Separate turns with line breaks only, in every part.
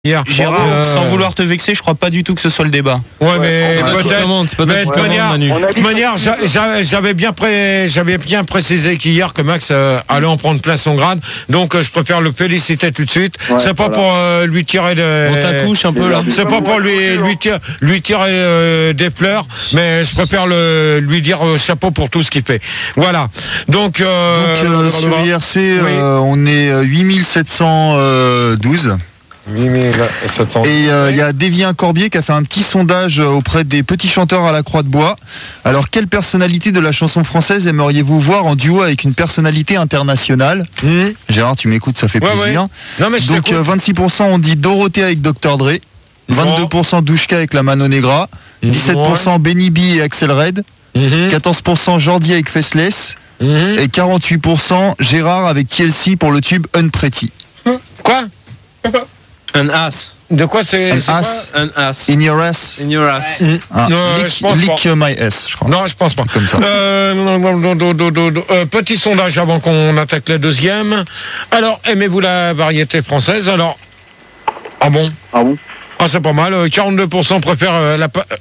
hier.
Gérard, sans vouloir te vexer, je crois pas du tout que ce soit le débat.
Ouais, mais
peut-être.
de toute manière, j'avais bien précisé qu'hier que Max allait en prendre plein son grade, donc je préfère le féliciter tout de suite.
Ouais,
c'est pas pour lui tirer
On t'accouche un peu là.
c'est pas pour lui tirer des fleurs, mais je préfère lui dire chapeau pour tout ce qu'il fait. Voilà. Donc
sur IRC, on est 8712.
8700.
Et il y a Dévien Corbier qui a fait un petit sondage auprès des petits chanteurs à la Croix de Bois. Alors, quelle personnalité de la chanson française aimeriez-vous voir en duo avec une personnalité internationale ? Gérard, tu m'écoutes, ça fait plaisir.
Ouais. Non, mais
donc 26% ont dit Dorothée avec Dr Dre, 22% Douchka avec la Mano Negra, 17% Benny B et Axel Red, 14% Jordi avec Faceless, et 48% Gérard avec TLC pour le tube Unpretty.
Quoi ?
Un as.
De quoi c'est
Un
as.
In your ass.
In your ass.
Lick my ass, je crois.
Non, je pense pas.
Comme ça.
Petit sondage avant qu'on attaque la deuxième. Alors, aimez-vous la variété française ? Alors, ah bon ? Ah, c'est pas mal. 42% préfèrent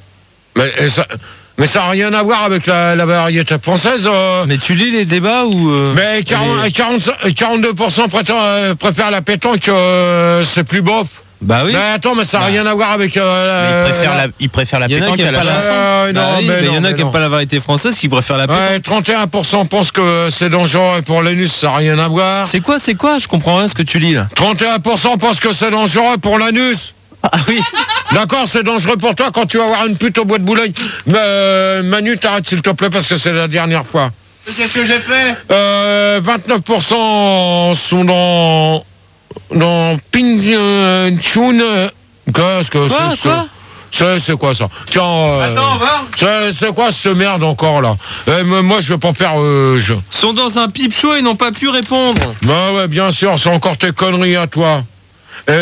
mais ça n'a rien à voir avec la variété française.
Mais tu lis les débats ou
Mais 42% préfèrent la pétanque, c'est plus bof.
Bah oui.
Mais attends, mais ça n'a rien à voir avec.
Ils préfèrent la pétanque à la chanson.
Il y en a qui n'aiment pas la variété française, qui préfèrent la pétanque.
31% pensent que c'est dangereux pour l'anus, ça n'a rien à voir.
C'est quoi ? Je comprends rien ce que tu lis là.
31% pensent que c'est dangereux pour l'anus.
Ah oui.
D'accord, c'est dangereux pour toi quand tu vas voir une pute au bois de Boulogne. Mais Manu, t'arrêtes s'il te plaît parce que c'est la dernière fois.
Qu'est-ce que j'ai fait ?
29% sont dans Ping Chun. Qu'est-ce que c'est
Quoi
c'est quoi ça ? Tiens,
Attends, va.
C'est quoi cette merde encore là ? Moi je vais pas faire jeu.
Sont dans un pipe show et n'ont pas pu répondre.
Bah ouais, bien sûr, c'est encore tes conneries à toi. Et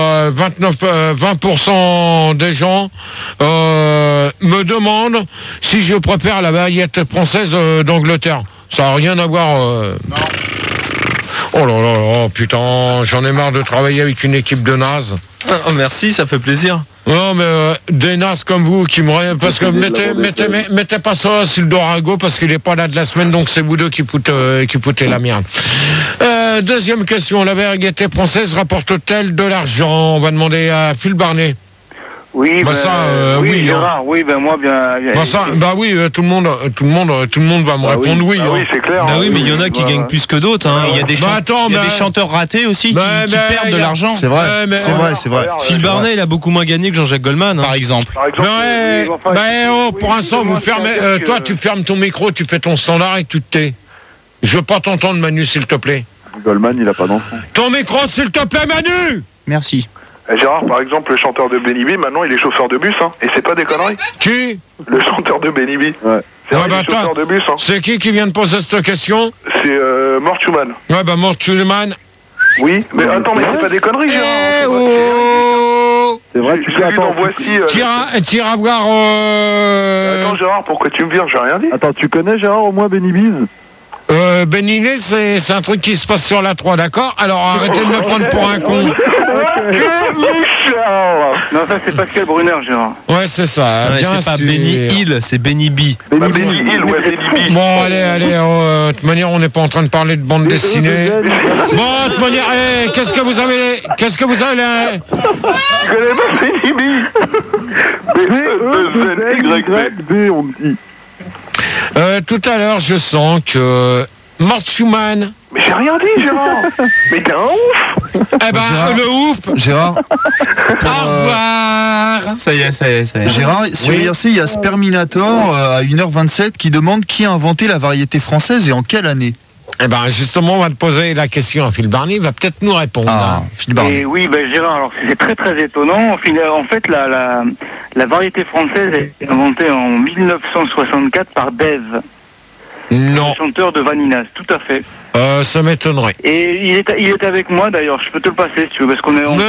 20% des gens me demandent si je préfère la variété française d'Angleterre. Ça n'a rien à voir. Non. Oh là là là, putain, j'en ai marre de travailler avec une équipe de nazes.
Oh, merci, ça fait plaisir.
Non, mais des nazes comme vous qui me... Parce que mettez pas ça sur le Dorago parce qu'il n'est pas là de la semaine, donc c'est vous deux qui foutez la merde. Deuxième question, la variété française rapporte-t-elle de l'argent ? On va demander à Phil Barnet.
Oui,
bah ça, oui,
Gérard, oui, ben moi bien.
Bah ça, bah oui, tout le monde va me répondre oui.
Oui, c'est clair.
Bah oui, mais il y en a qui gagnent plus que d'autres. Hein.
Il y a des chanteurs ratés aussi qui perdent de l'argent.
C'est vrai, c'est vrai.
Phil Barnet, il a beaucoup moins gagné que Jean-Jacques Goldman,
par exemple.
Pour l'instant, vous fermez. Toi, tu fermes ton micro, tu fais ton standard et tu te tais. Je veux pas t'entendre, Manu, s'il te plaît.
Goldman, il a pas d'enfant.
Ton micro, s'il te plaît, Manu.
Merci.
Gérard, par exemple, le chanteur de Benny B, maintenant il est chauffeur de bus, hein. Et c'est pas des conneries.
Qui ?
Le chanteur de Benny B.
Ouais.
C'est vrai, chauffeur de bus, hein.
C'est qui vient de poser cette question ?
C'est Mort Schumann.
Ouais, bah Mort Schumann.
Oui, mais attends, mais c'est pas des conneries, Gérard.
C'est vrai, tu sais, attends,
Tire à voir.
Attends, Gérard, pourquoi tu me vires ? J'ai rien dit.
Attends, tu connais Gérard au moins Benny Biz ?
Benny, c'est un truc qui se passe sur la 3, d'accord ? Alors arrêtez de me prendre pour un con.
Non, ça c'est Pascal Brunner, Gérard.
Ouais, c'est ça.
Ouais, c'est pas Benny Hill, c'est Benny B.
Benny Hill, ouais, Benny B.
Bon, allez, de toute manière, on n'est pas en train de parler de bande dessinée. Bon, de toute manière, qu'est-ce que vous avez
Tu connais pas Benny B? B, on me dit.
Tout à l'heure, je sens que Mort Schumann.
Mais j'ai rien dit, Gérard. Mais t'es un ouf.
Eh ben, le ouf.
Gérard.
Au revoir.
Ça y est.
Gérard, sur IRC, il y a Sperminator à 1h27 qui demande qui a inventé la variété française et en quelle année ?
Eh ben, justement, on va te poser la question à Phil Barnet, il va peut-être nous répondre.
Ah, Phil Barnet.
Et oui, ben Gérard, alors c'est très très étonnant. En fait, la variété française est inventée en 1964 par Dave.
Non.
Le chanteur de Vaninas, tout à fait.
Ça m'étonnerait.
Et il est avec moi d'ailleurs, je peux te le passer si tu veux, parce qu'on est...
Non,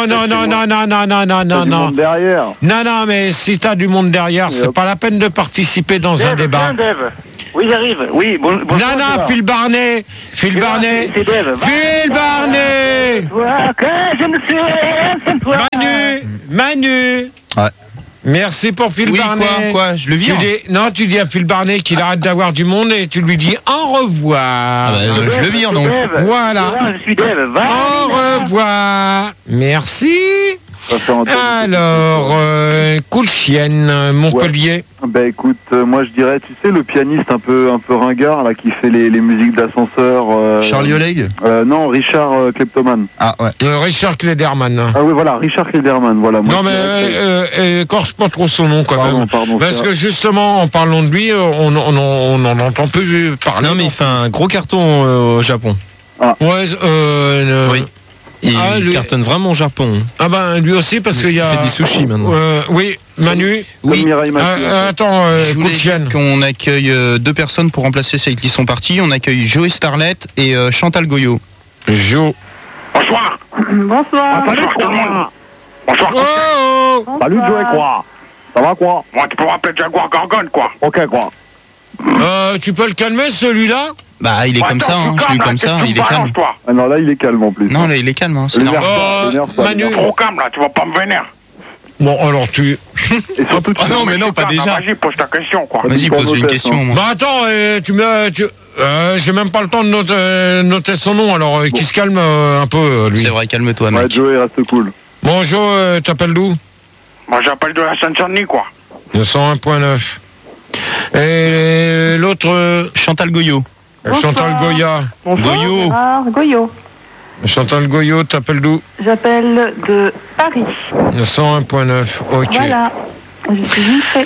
Derrière.
Non, mais si t'as du monde derrière, c'est pas la peine de participer dans un débat.
Viens, Dave. Oui, j'arrive. Oui, bonjour.
Non, Phil Barnet.
C'est Dave.
Phil Barnet.
Je me suis...
Manu.
Ouais.
Merci pour Phil Barnet.
Quoi Je le vire.
Tu dis à Phil Barnet qu'il arrête d'avoir du monde et tu lui dis au revoir.
Je le vire donc.
Voilà.
Je suis Dave.
Au revoir. Merci. Alors, Cool Chienne, Montpellier.
Bah écoute, moi je dirais, tu sais, le pianiste un peu ringard là qui fait les musiques d'ascenseur.
Charlie Oleg
Non, Richard Kleptoman.
Ah ouais.
Richard Klederman.
Ah oui, voilà, Richard Klederman, voilà. Moi,
Non mais écorche pas trop son nom quand même.
Pardon,
parce que justement, en parlant de lui, on n'en entend plus parler.
Non mais il fait un gros carton au Japon.
Ouais,
Oui. Il cartonne vraiment au Japon.
Ah ben lui aussi parce qu'il y a...
Il fait des sushis maintenant.
Oui, Manu.
Oui.
Attends,
Je voulais dire qu'on accueille 2 personnes pour remplacer celles qui sont parties. On accueille Joe Starlet et Chantal Goyot.
Jo.
Bonsoir.
Bonsoir.
Salut tout le monde. Bonsoir.
Oh
Salut Joey, quoi. Ça va quoi?
Moi, tu peux m'appeler Jaguar Gorgon, quoi.
Ok, quoi.
tu peux le calmer celui-là?
Bah il est comme ça, hein. Je suis comme ça, il est calme.
Ah non, là il est calme en plus.
Non, là il est calme, hein. C'est normal.
Manu.
Trop calme, là, tu vas pas me vénère.
Bon, alors tu...
Et surtout,
Ah non, mais non, pas déjà.
Vas-y, pose ta question, quoi.
Vas-y, pose une question, moi.
Bah attends, j'ai même pas le temps de noter son nom, alors qui se calme un peu, lui.
C'est vrai, calme-toi, mec.
Ouais, Joey, reste cool.
Bon, Jo, t'appelles d'où?
Moi, j'appelle de la Seine-Saint-Denis, quoi.
101.9. Et l'autre...
Chantal Goyot.
Chantal Goya.
Bonjour. Goyot.
Chantal Goyot, t'appelles d'où?
J'appelle de Paris.
101.9, ok.
Voilà. Je suis vite fait.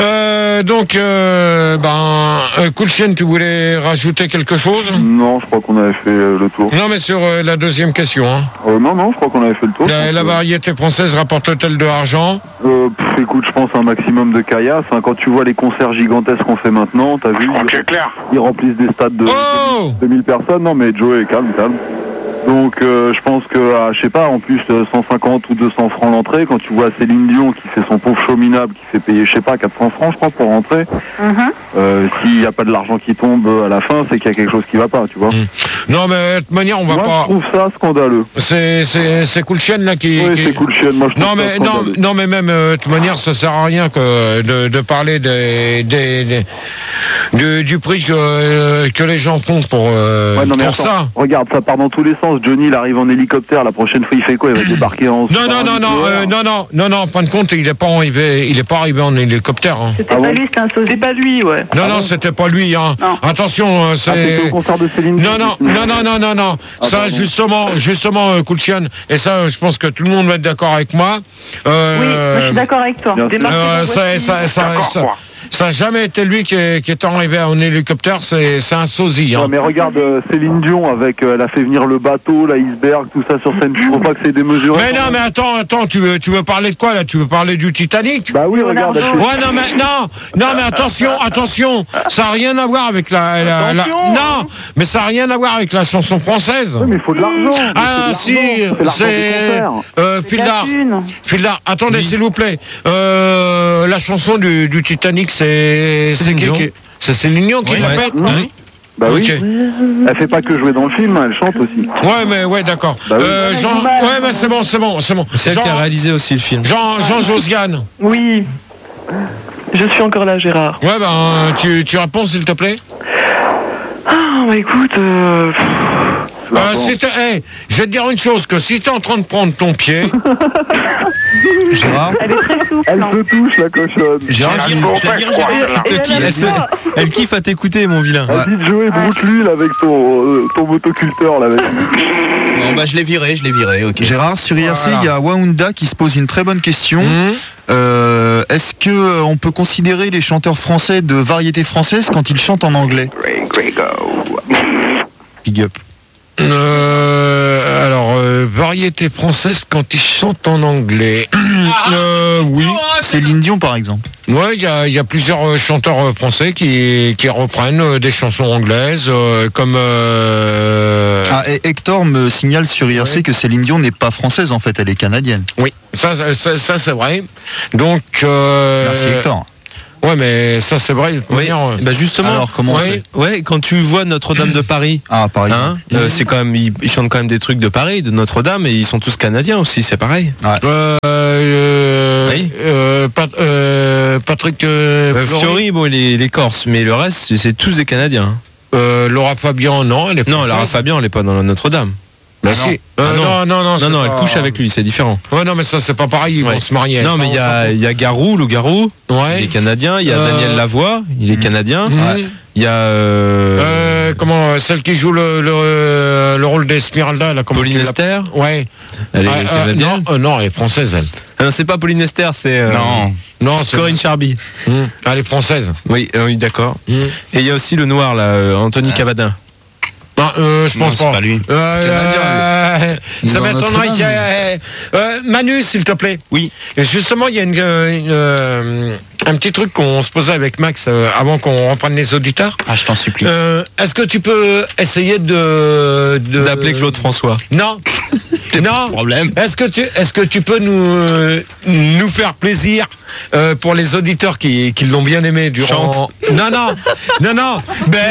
Cool Chienne, tu voulais rajouter quelque chose?
Non, je crois qu'on avait fait le tour.
Non, mais sur la deuxième question. Hein.
Non, je crois qu'on avait fait le tour.
La variété française rapporte-t-elle de l'argent?
Écoute, je pense un maximum de caillasse. Hein. Quand tu vois les concerts gigantesques qu'on fait maintenant, t'as vu, ils remplissent des stades de 2000 personnes. Non, mais Joey, calme. Donc je pense que, je sais pas, en plus 150 ou 200 francs l'entrée, quand tu vois Céline Dion qui fait son pauvre show minable, qui fait payer, je sais pas, 400 francs je crois pour rentrer, s'il n'y a pas de l'argent qui tombe à la fin, c'est qu'il y a quelque chose qui va pas, tu vois.
Non mais de toute manière on va
moi,
pas...
je trouve ça scandaleux.
C'est Cool Chienne là qui...
Oui, c'est Cool Chienne, moi je trouve ça scandaleux.
Non mais même de toute manière ça sert à rien que de parler du prix que les gens font pour ça.
Regarde, ça part dans tous les sens. Johnny, il arrive en hélicoptère. La prochaine fois, il fait quoi? Il va débarquer en...
Non, en fin de compte, il est pas arrivé en hélicoptère. Hein.
C'était pas lui, c'était un saut. C'était pas lui, ouais.
Non, c'était pas lui. Hein. Attention, c'est...
c'était au concert de Céline Dion.
Non. Ça, justement, Cool Chienne, et ça, je pense que tout le monde va être d'accord avec moi.
Oui, moi, je suis d'accord avec toi.
Ça n'a jamais été lui qui est arrivé en hélicoptère, c'est un sosie. Hein.
Ouais, mais regarde, Céline Dion, elle a fait venir le bateau, l'iceberg, tout ça sur scène. Je trouve pas que c'est démesuré.
Mais non, mais attends, tu veux parler de quoi là? Tu veux parler du Titanic?
Bah oui, regarde.
Mais attention, ça n'a rien à voir avec non, mais ça n'a rien à voir avec la chanson française.
Oui, mais il faut de l'argent.
Ah si, c'est Fildar. Attendez, s'il vous plaît. La chanson du Titanic, c'est Céline Dion qui l'a faite.
Bah oui. Elle fait pas que jouer dans le film, elle chante aussi.
Ouais, d'accord.
Bah oui.
Mais c'est bon.
C'est elle qui a réalisé aussi le film.
Jean Josgan.
Oui. Je suis encore là, Gérard.
Ouais, tu réponds s'il te plaît.
Ah, bah écoute...
je vais te dire une chose, que si t'es en train de prendre ton pied...
Gérard,
Elle est très souple.
Elle se touche, la cochonne.
Gérard,
Elle kiffe à t'écouter, mon vilain.
Vas-y, Joey, broute l'huile avec ton motoculteur, là, vas-y.
bon, bah je l'ai viré, ok. Gérard, sur IRC, il y a Waounda qui se pose une très bonne question. Est-ce que on peut considérer les chanteurs français de variété française quand ils chantent en anglais? Big up.
variété française quand ils chantent en anglais. Oui.
Céline Dion, par exemple.
Ouais, il y a plusieurs chanteurs français qui reprennent des chansons anglaises, comme...
et Hector me signale sur IRC que Céline Dion n'est pas française, en fait, elle est canadienne.
Oui, ça c'est vrai. Donc...
Merci Hector.
Ouais, mais ça c'est vrai.
Oui. Bah justement.
Alors comment
quand tu vois Notre-Dame de Paris.
Par exemple.
C'est quand même, ils chantent quand même des trucs de Paris, de Notre-Dame, et ils sont tous canadiens aussi, c'est pareil.
Oui. Patrick
Fiori, bon, il est corse, mais le reste, c'est tous des Canadiens.
Laura Fabian, non, elle est française.
Non, Laura Fabian, elle est pas dans Notre-Dame.
Bah si. Non,
elle couche avec lui, c'est différent.
Ouais, non, mais ça c'est pas pareil, ils vont se marier.
Non, mais il y a Garou, Loup-Garou, il est canadien. Il y a Daniel Lavoie, il est canadien. Il y a
celle qui joue le rôle d'Esmeralda, là,
Pauline Esther.
Ouais.
Elle est canadienne.
Non, elle est française, elle.
Non, c'est pas Pauline Esther, c'est
non, c'est
Corinne Charby.
Elle est française.
Oui, d'accord. Et il y a aussi le noir là, Anthony Cavadin.
Non, je pense pas.
C'est pas lui.
Ça m'étonnerait. Manu, s'il te plaît.
Oui.
Et justement, il y a un petit truc qu'on se posait avec Max avant qu'on reprenne les auditeurs.
Je t'en supplie.
Est-ce que tu peux essayer
d'appeler Claude François?
Non. Non.
Problème.
Est-ce que tu peux nous faire plaisir pour les auditeurs qui l'ont bien aimé durant.
Chante.
Non.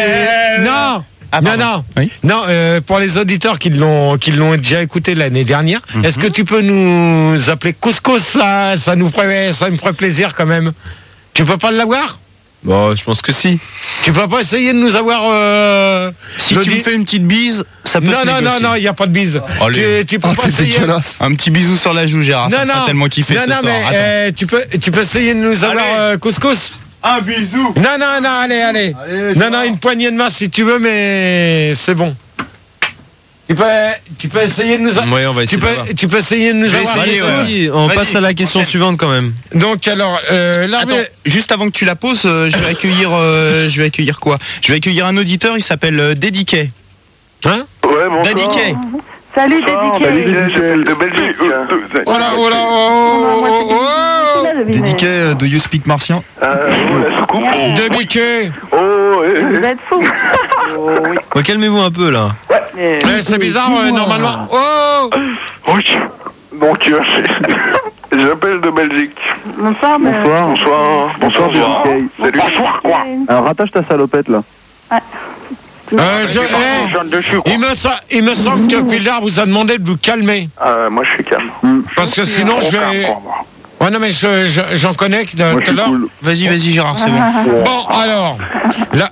Oui.
Non, pour les auditeurs qui l'ont déjà écouté l'année dernière, est-ce que tu peux nous appeler Couscous? Ça me ferait plaisir quand même. Tu peux pas l'avoir?
Bon, je pense que si.
Tu peux pas essayer de nous avoir
si tu me fais une petite bise, ça peut se négocier.
Non, il n'y a pas de bise. Tu peux pas essayer.
Un petit bisou sur la joue, Gérard. Ça fera tellement kiffer ce soir.
Mais tu peux essayer de nous avoir Couscous.
Un bisou.
Non, allez. Non, une poignée de main si tu veux, mais c'est bon. Tu peux essayer de nous avoir.
Oui, on va essayer.
Tu peux essayer de nous avoir.
Allez, on passe à la question suivante quand même.
Donc alors,
attends, juste avant que tu la poses, je vais accueillir quoi? Je vais accueillir un auditeur, il s'appelle Dédiquet.
Hein?
Ouais, bonsoir.
Dédiquet.
Salut Dédiquet.
De Belgique.
Dédiquet, do you speak martien?
Dédiquet.
Vous êtes fous.
Calmez-vous un peu là.
C'est bizarre, normalement.
Oui. Donc, j'appelle de Belgique.
Bonsoir.
Bonsoir, Dédiquet. Salut. Bonsoir, quoi? Alors, rattache ta salopette, là.
Il me semble que Pildar vous a demandé de vous calmer.
Moi, je suis calme.
Parce que sinon, je vais... Ouais, non, mais j'en connais tout à l'heure.
Cool.
Vas-y, Gérard, c'est bon.
Bon, alors, là...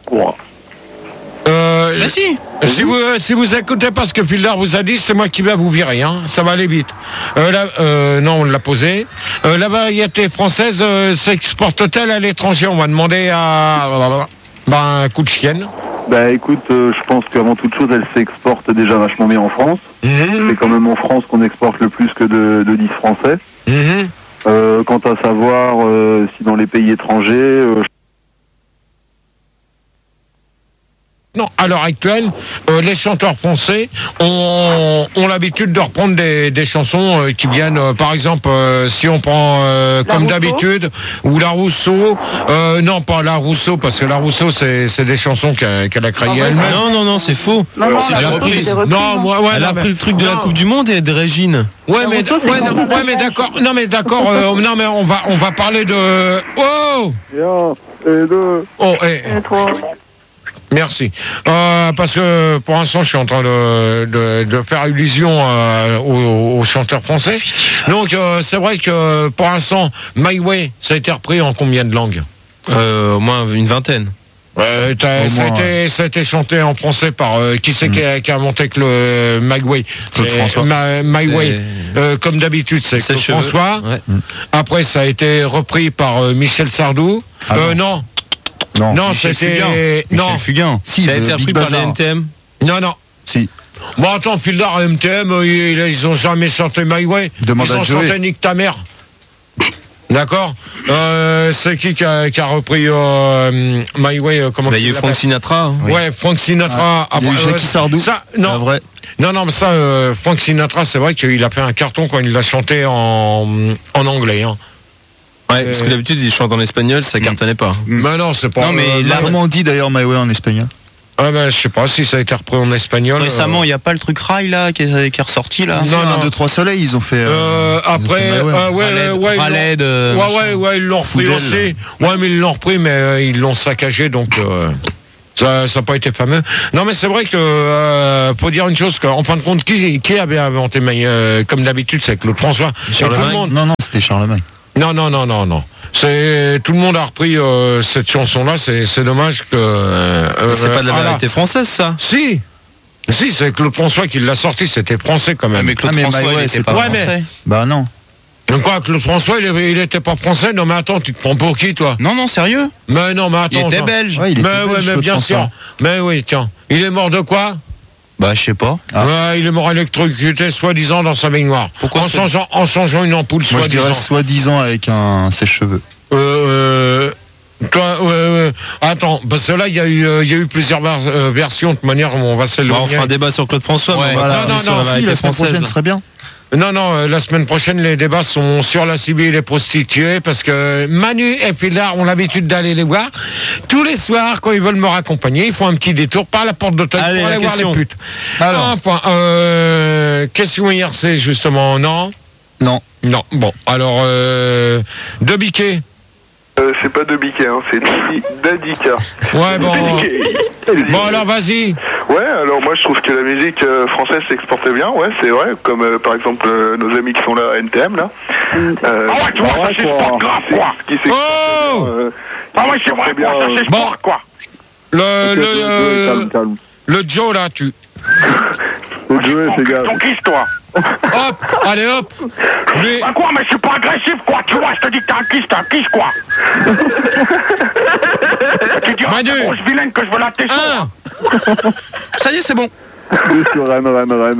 Si vous écoutez pas ce que Pildar vous a dit, c'est moi qui vais vous virer, hein. Ça va aller vite. Non, on l'a posé. La variété française s'exporte-t-elle à l'étranger? On va demander à un coup de chienne.
Bah écoute, je pense qu'avant toute chose, elle s'exporte déjà vachement bien en France. C'est quand même en France qu'on exporte le plus que de 10 français. Quant à savoir si dans les pays étrangers...
Non, à l'heure actuelle, les chanteurs français ont l'habitude de reprendre des chansons qui viennent, par exemple, si on prend comme d'habitude, ou La Rousseau, non pas La Rousseau, parce que La Rousseau c'est des chansons qu'elle a créées elle-même.
Non, c'est faux.
Elle a
pris le truc de la Coupe du Monde et de Régine.
Ouais, mais d'accord. Non, mais d'accord. Non, mais on va parler de. Oh.
Et deux.
Oh, et trois. Merci. Parce que pour l'instant, je suis en train de faire allusion aux chanteurs français. Donc, c'est vrai que pour l'instant, My Way, ça a été repris en combien de langues?
Au moins une vingtaine.
Ça a été chanté en français par qui c'est qui a inventé que le My Way?
Claude François.
My Way. Comme d'habitude, c'est Claude François. Ouais. Après, ça a été repris par Michel Sardou. Non, c'était...
Michel Fugain.
Si, ça a été repris par les NTM.
Non.
Si.
Bon, attends, Pildar, NTM, ils ont jamais chanté My Way. Ils ont chanté Nique ta mère. D'accord. C'est qui a repris My Way? Comment
il y a eu Frank Sinatra.
Ouais, Frank Sinatra.
Il y a eu Jackie Sardou.
Ça, non.
Vrai.
Non, mais ça, Frank Sinatra, c'est vrai qu'il a fait un carton quand il l'a chanté en anglais. Hein.
Ouais, parce que d'habitude, il chante en espagnol, ça cartonnait pas.
Mais non, c'est pas...
Non, mais là, comment on dit d'ailleurs My Way en espagnol?
Ah ben, je sais pas si ça a été repris en espagnol.
Récemment, il n'y a pas le truc Rail là qui est ressorti là.
Non, 1, 2, 3 soleils, ils ont fait.
Après, ils l'ont repris aussi. Ouais, mais ils l'ont repris, mais ils l'ont saccagé, donc ça n'a pas été fameux. Non, mais c'est vrai que faut dire une chose, qu'en fin de compte, qui avait inventé comme d'habitude, c'est Claude François.
Charlemagne. Non, c'était Charlemagne.
Non. Tout le monde a repris cette chanson-là. C'est dommage que.
C'est pas de la variété française, ça.
Si, c'est Claude François qui l'a sorti. C'était français quand même.
Mais Claude François, il était pas français.
Bah non.
Donc quoi, Claude François, il était pas français? Non, mais attends, tu te prends pour qui, toi?
Non, sérieux?
Mais non, mais attends.
Il était belge.
Ouais,
mais bien sûr. Mais oui, tiens. Il est mort de quoi?
Bah, je sais pas.
Ouais, il est mort électrocuté, soi-disant, dans sa baignoire.
Pourquoi
en changeant une ampoule,
soi-disant. Moi, je dirais soi-disant avec un sèche-cheveux.
Attends, parce que là, il y a eu plusieurs versions. De toute manière, on va s'éloigner.
On fera un débat sur Claude François.
Ouais. Non, la semaine prochaine serait bien.
Non, la semaine prochaine, les débats sont sur la CB et les prostituées, parce que Manu et Philard ont l'habitude d'aller les voir. Tous les soirs, quand ils veulent me raccompagner, ils font un petit détour par la porte d'hôtel pour aller voir les putes. Alors. Enfin, question IRC, justement, non. Bon, alors, De Biquet.
C'est pas De Biquet, hein, c'est Dadika.
Ouais, bon. Bon, alors, vas-y.
Ouais, alors moi je trouve que la musique française s'exportait bien, ouais, c'est vrai, comme par exemple nos amis qui sont là à NTM, là.
ouais, tu vois, ça c'est sport grave, quoi. Ouais, c'est vrai, bien, ça c'est sport, quoi. Le Joe, là, tu...
Le Joe, c'est gars.
Ton kiss, toi. Hop, allez, hop. Mais... Bah quoi, mais je suis pas agressif, quoi, tu vois, je te dis que t'as un kiss, quoi. Tu diras à la grosse vilaine que je veux la tester.
Ça y est, c'est bon.
Rennes,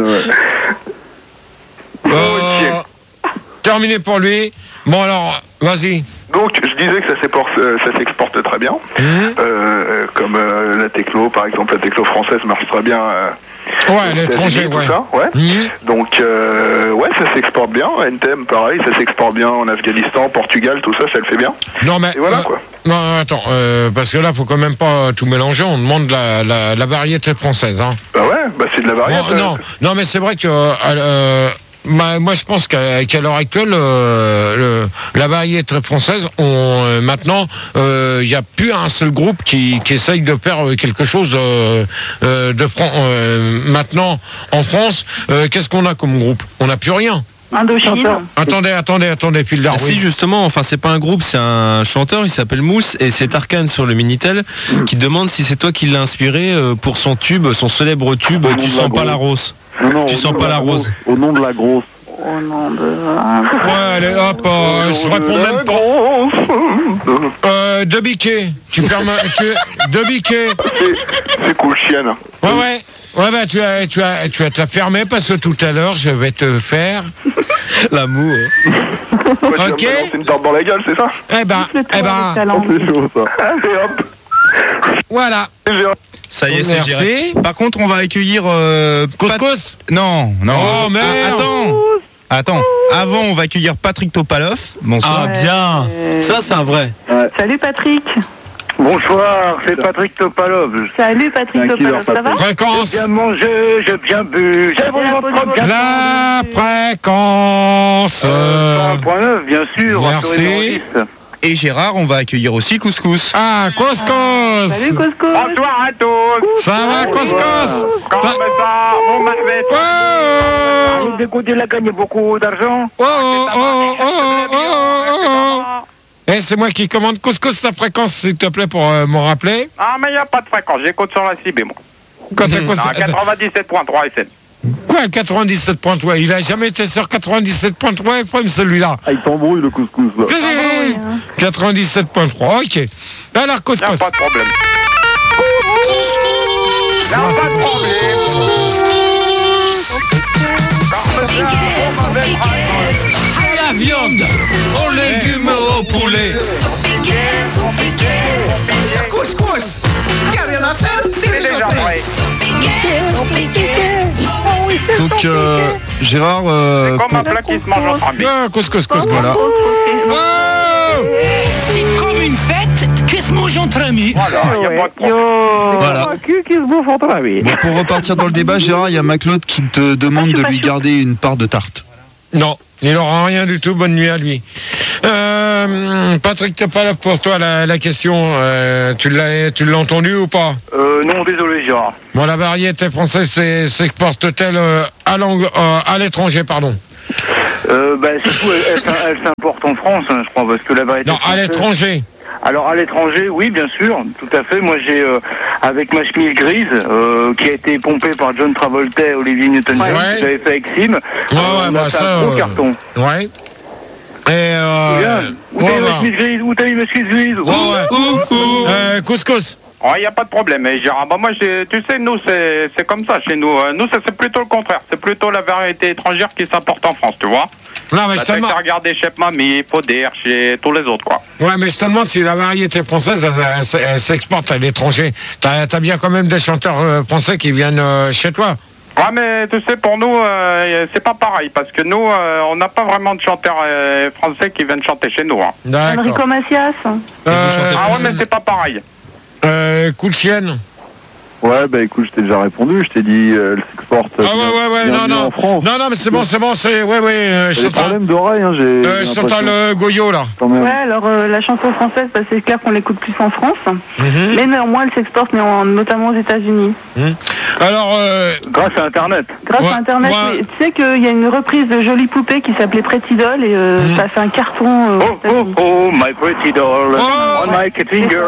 ouais.
Terminé pour lui. Bon alors, vas-y.
Donc, je disais que ça s'exporte très bien. Comme la techno, par exemple, la techno française marche très bien.
Ouais, l'étranger, ouais.
Ça, ouais. Donc, ouais, ça s'exporte bien. NTM, pareil, ça s'exporte bien en Afghanistan, Portugal, tout ça, ça le fait bien.
Non, mais.
Et voilà, quoi.
Non, attends, parce que là, faut quand même pas tout mélanger. On demande la variété française, hein.
Bah ouais, c'est de la variété.
Non, mais c'est vrai que. Moi, je pense qu'à l'heure actuelle, la variété française, maintenant, il n'y a plus un seul groupe qui essaye de faire quelque chose de franc. Maintenant, en France, qu'est-ce qu'on a comme groupe? On n'a plus rien.
Indochine.
Attendez, Phil.
Si, justement, enfin, c'est pas un groupe, c'est un chanteur, il s'appelle Mousse, et c'est Tarkan sur le Minitel qui demande si c'est toi qui l'as inspiré pour son tube, son célèbre tube, Tu sens pas la rose.
Non,
tu sens pas la rose.
Au nom de la grosse.
Au nom de...
Ouais, allez, hop, je réponds même pas. De Biquet. Tu fermes... De Biquet.
C'est cool, chienne.
Ouais, bah tu as te la fermé parce que tout à l'heure, je vais te faire...
L'amour.
Ouais,
ok.
C'est une tarte dans la gueule, c'est ça?
Eh ben...
C'est chaud, ça. Et hop.
Voilà.
Ça y est, c'est géré. Par contre, on va accueillir...
Couscous.
Non.
Oh, merde.
Attends. Avant, on va accueillir Patrick Topalov. Bonsoir.
Ah, bien. Ça, c'est un vrai.
Ouais. Salut, Patrick.
Bonsoir, c'est Patrick Topalov.
Salut, Patrick Topalov, ça va?
Fréquence.
J'ai bien mangé, j'ai bien bu. J'ai vraiment bien.
La fréquence.
101.9, bien sûr.
Merci.
Et Gérard, on va accueillir aussi Couscous.
Ah, Couscous.
Salut, Couscous.
Bonsoir à tous.
Ça va, Couscous?
Comment ça? Vous m'avez... Écoute, il a gagné beaucoup d'argent.
Et c'est moi qui commande. Couscous, ta fréquence, s'il te plaît, pour m'en rappeler.
Ah, mais il n'y a pas de fréquence. J'écoute sur la CB, moi.
Quand
97.3 FM.
Quoi, 97.3? Il a jamais été sur 97.3 FM, celui-là.
Ah, il t'embrouille, le Couscous, là.
97.3, ok. Alors, Couscous.
Pas de problème. Pas de problème.
À la viande, aux légumes, au poulet.
Couscous, il n'y a rien à faire, c'est déjà fait.
Donc, Gérard.
C'est comme un plat qui se mange entre amis.
Couscous,
voilà.
C'est comme une fête qui se mange entre amis.
Voilà.
Qui se bouffe entre amis.
Bon, pour repartir dans le débat, Gérard, il y a Maclaude qui te demande de lui garder une part de tarte.
Non, il n'aura rien du tout. Bonne nuit à lui. Patrick Topalov, pour toi, la question, tu l'as entendu ou pas?
Non, désolé, Gérard.
Bon, la variété française s'exporte-t-elle à l'étranger, pardon?
Surtout, elle s'importe en France, hein, je crois, parce que la variété
Non, à l'étranger.
Alors, à l'étranger, oui, bien sûr, tout à fait. Moi, j'ai, avec ma chemise grise, qui a été pompée par John Travolta et Olivier Newton-John, que j'avais fait avec Sim, on a fait un gros carton.
Ouais. Et
où t'as eu ma chemise grise? Où t'as eu ma chemise grise?
Couscous.
Il n'y a pas de problème, Gérard. Moi, tu sais, nous, c'est comme ça chez nous. Nous, c'est plutôt le contraire. C'est plutôt la variété étrangère qui s'importe en France, tu vois.
Non, mais je te demande.
Regarder chez Mamie, Poder, chez tous les autres, quoi.
Ouais, mais je te demande si la variété française, elle s'exporte à l'étranger. T'as bien quand même des chanteurs français qui viennent chez toi.
Ouais, mais tu sais, pour nous, c'est pas pareil, parce que nous, on n'a pas vraiment de chanteurs français qui viennent chanter chez nous. Hein.
Enrico Macias.
Ouais, mais c'est pas pareil.
Coup de chienne.
Ouais, bah écoute, je t'ai déjà répondu, je t'ai dit, elle s'exporte.
Non, mais c'est bon, c'est, ouais,
j'ai des problèmes d'oreille, hein,
Chantal Goyot, là.
Ouais, alors la chanson française, c'est clair qu'on l'écoute plus en France, mais néanmoins, elle s'exporte notamment aux États-Unis.
Alors,
grâce à Internet.
Grâce à Internet, tu sais qu'il y a une reprise de Jolie Poupée qui s'appelait Pretty Doll et ça a fait un carton.
My Pretty Doll, on my finger.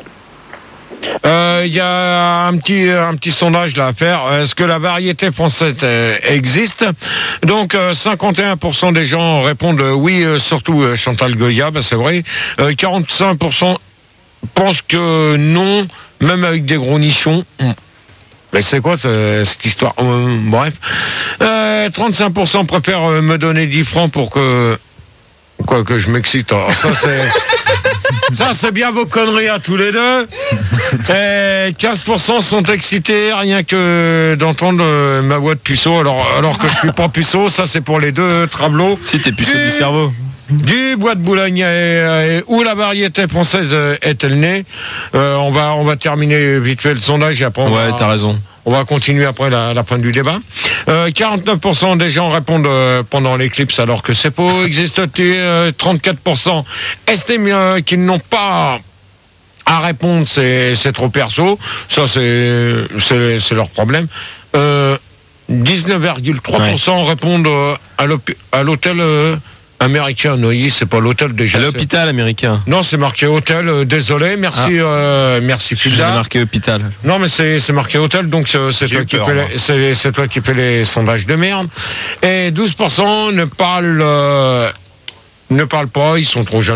Il y a un petit sondage là à faire. Est-ce que la variété française existe? Donc 51% des gens répondent oui, surtout Chantal Goya, c'est vrai. 45% pensent que non, même avec des gros nichons. Mais c'est quoi cette histoire? Bref. 35% préfèrent me donner 10 francs pour que je m'excite. Alors, ça, c'est bien vos conneries à tous les deux. Et 15% sont excités rien que d'entendre ma voix de puceau, alors que je suis pas puceau. Ça, c'est pour les deux travelots.
Si t'es puceau du cerveau.
Du bois de Boulogne où la variété française est-elle née? On va terminer vite fait le sondage et après
t'as raison.
On va continuer après la fin du débat. 49% des gens répondent pendant l'éclipse alors que c'est faux. Existe-t-il 34% estiment qu'ils n'ont pas à répondre, c'est trop perso. Ça, c'est leur problème. 19,3% répondent à l'hôtel américain. Non, c'est pas l'hôtel déjà.
À l'hôpital américain.
Non, c'est marqué hôtel. Désolé, merci, merci Filda.
C'est marqué hôpital.
Non, mais c'est marqué hôtel, donc c'est toi qui fais les sondages de merde. Et 12% ne parlent pas, ils sont trop jeunes.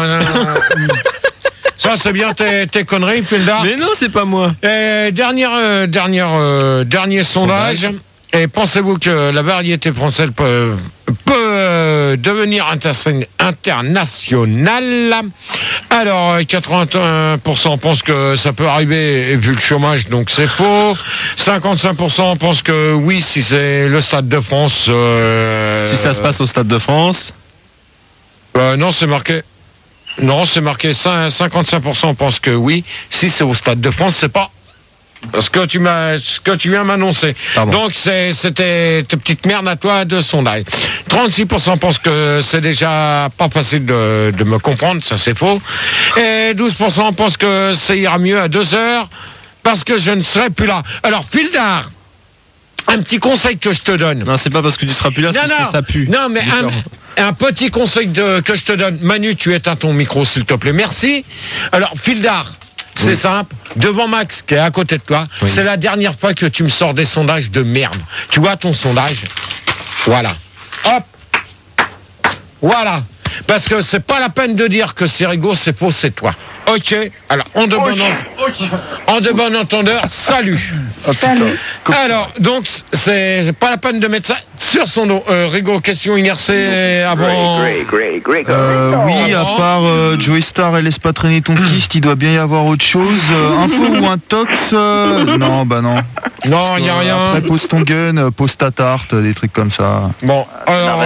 Ça, c'est bien tes conneries, Filda.
Mais non, c'est pas moi.
Et dernier sondage. Et pensez-vous que la variété française peut devenir internationale? Alors, 81% pensent que ça peut arriver vu le chômage, donc c'est faux. 55% pensent que oui, si c'est le Stade de France.
Si ça se passe au Stade de France?
Non, c'est marqué. Non, c'est marqué 55% pensent que oui. Si c'est au Stade de France, c'est pas. Ce que tu viens m'annoncer. Donc c'était tes petites merdes à toi de sondage. 36% pensent que c'est déjà pas facile de me comprendre, ça c'est faux. Et 12% pensent que ça ira mieux à 2 heures parce que je ne serai plus là. Alors Fildar, un petit conseil que je te donne.
Non, c'est pas parce que tu seras plus là, c'est parce que ça pue.
Non, mais un petit conseil que je te donne. Manu, tu éteins ton micro s'il te plaît. Merci. Alors Fildar. C'est simple, devant Max qui est à côté de toi, c'est la dernière fois que tu me sors des sondages de merde. Tu vois ton sondage? Voilà. Hop. Voilà. Parce que c'est pas la peine de dire que c'est Rigaud, c'est faux, c'est toi. Ok. Alors, en de bon entendeur, salut.
Oh, putain.
Alors, donc, c'est pas la peine de mettre ça sur son dos. Rigaud, question inversée avant.
Oui, à part Joey Star et laisse pas traîner ton kiste, il doit bien y avoir autre chose. Info ou un tox non, bah non.
Non, il n'y a rien.
Après, pose ton gun, pose ta tarte, des trucs comme ça.
Bon, alors.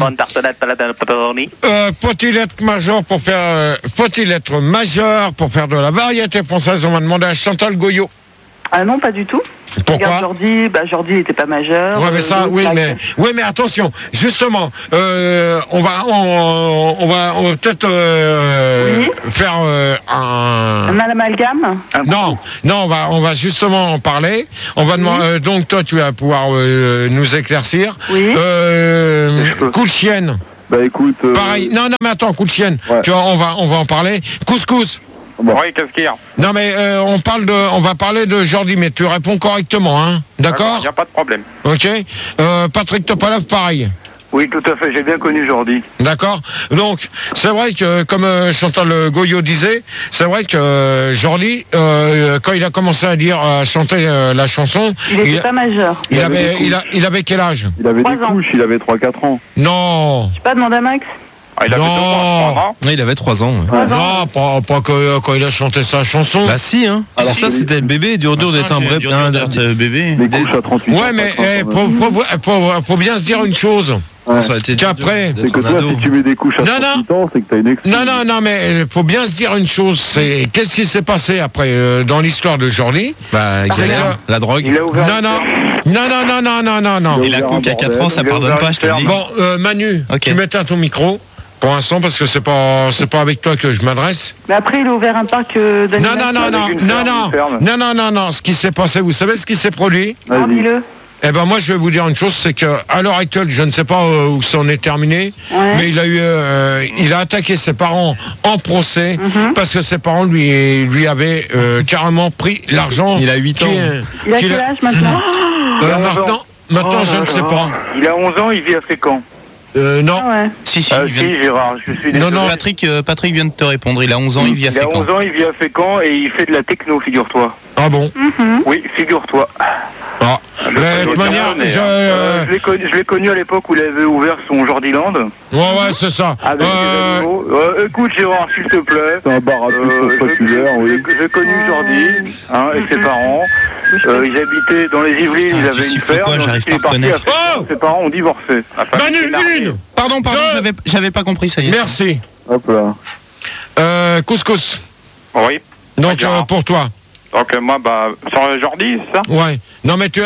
Faut-il être majeur pour faire. Faut-il être majeur pour faire de la variété française? On m'a demandé à Chantal Goyot.
Ah non, pas du tout.
Pourquoi?
Regarde Jordi, il n'était pas majeur.
Ouais, mais ça, oui, mais attention, justement, on va peut-être faire
un amalgame.
Non, on va justement en parler. On va demander. Donc toi, tu vas pouvoir nous éclaircir.
Oui.
Coup de chienne.
Bah écoute.
Pareil. Non, mais attends, coup de chienne. Ouais. Tu vois, on va en parler. Couscous.
Bon. Oui, qu'est-ce qu'il y a?
Non, mais on va parler de Jordi, mais tu réponds correctement, hein? D'accord?
Il n'y a pas de problème.
Ok. Patrick Topalov, pareil.
Oui, tout à fait, j'ai bien connu Jordi.
D'accord. Donc, c'est vrai que, comme Chantal Goyot disait, c'est vrai que Jordi, quand il a commencé à chanter la chanson...
Il n'était pas majeur.
Il avait quel âge?
Il avait des couches, il avait 3-4 ans.
Non.
Je sais pas, demande à Max.
Il avait 2 ans.
Il avait 3 ans.
Ouais. Non, pas quand il a chanté sa chanson.
Bah si, hein. Alors ça, c'était le bébé. Dur d'être un vrai bébé.
Des couches à 38 ans.
Ouais, mais faut bien se dire une chose.
Ouais.
Qu'après,
c'est que toi, si tu mets des couches à 38 ans, c'est que t'as une excuse.
Non, mais faut bien se dire une chose. C'est qu'est-ce qui s'est passé après dans l'histoire de Jordi?
Bah, la drogue.
Non.
Et la coupe à 4 ans, ça pardonne pas, je te le dis.
Bon, Manu, tu m'éteins ton micro. Pour l'instant, parce que c'est pas avec toi que je m'adresse.
Mais après, il a ouvert un parc
Non. Ce qui s'est passé, vous savez ce qui s'est produit?
Dis-le.
Eh ben moi, je vais vous dire une chose, c'est que à l'heure actuelle, je ne sais pas où ça en est terminé, mais il a attaqué ses parents en procès parce que ses parents lui avaient carrément pris l'argent.
Il a 8 ans.
Il a quel âge maintenant?
Maintenant, je ne sais pas.
Il a 11 ans, il vit à Fécamp.
Non.
Si,
Gérard, je suis désolé.
Non, Patrick vient de te répondre. Il a 11 ans, il vit à Fécamp.
Il a 11 ans, il vit à Fécamp et il fait de la techno, figure-toi.
Ah bon?
Oui, figure-toi.
Ah. Mais de toute manière,
je l'ai connu à l'époque où il avait ouvert son Jordiland.
Ouais, c'est ça.
Avec des animaux. Écoute, Gérard, s'il te plaît.
C'est un bar à plus populaire, oui.
J'ai connu Jordi et ses parents. Ils habitaient dans les Yvelines, ils avaient une ferme.
J'arrive pas à reconnaître.
Ses parents ont divorcé.
Manu,
Pardon, j'avais pas compris, ça y est.
Merci.
Hop là.
Couscous.
Oui.
Donc, pour toi.
Donc moi, sur Jordi, c'est ça?
Ouais. Non mais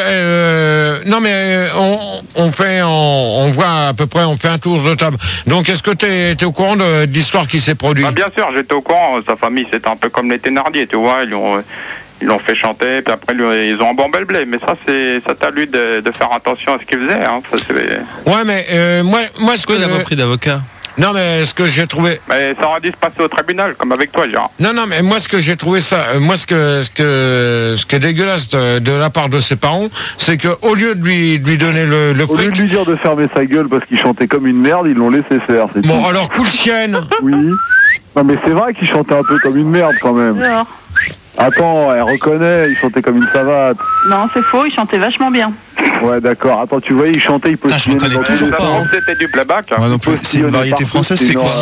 on voit à peu près, on fait un tour de table. Donc est-ce que t'es au courant de l'histoire qui s'est produite?
Bien sûr, j'étais au courant. Sa famille, c'était un peu comme les Thénardier, tu vois. Ils l'ont fait chanter, puis après ils ont embombé le blé. Mais ça, c'est à lui de faire attention à ce qu'il faisait. Hein.
Ouais, mais moi ce que
il n'a pas pris d'avocat.
Non, mais ce que j'ai trouvé...
Mais ça aurait dû se passer au tribunal, comme avec toi, Gérard.
Non, mais moi, ce que j'ai trouvé ça... ce qui est dégueulasse de la part de ses parents, c'est qu'au lieu de lui donner le fric...
Au lieu de lui dire de fermer sa gueule parce qu'il chantait comme une merde, ils l'ont laissé faire.
Bon, alors, coup de chienne.
Oui. Non, mais c'est vrai qu'il chantait un peu comme une merde, quand même.
Alors.
Attends, elle reconnaît, il chantait comme une savate.
Non, c'est faux, il chantait vachement bien.
Ouais, d'accord. Attends, tu voyais, il chantait, il peut...
Je reconnais toujours pas. Hein.
C'était du playback.
C'est une variété française, c'est quoi?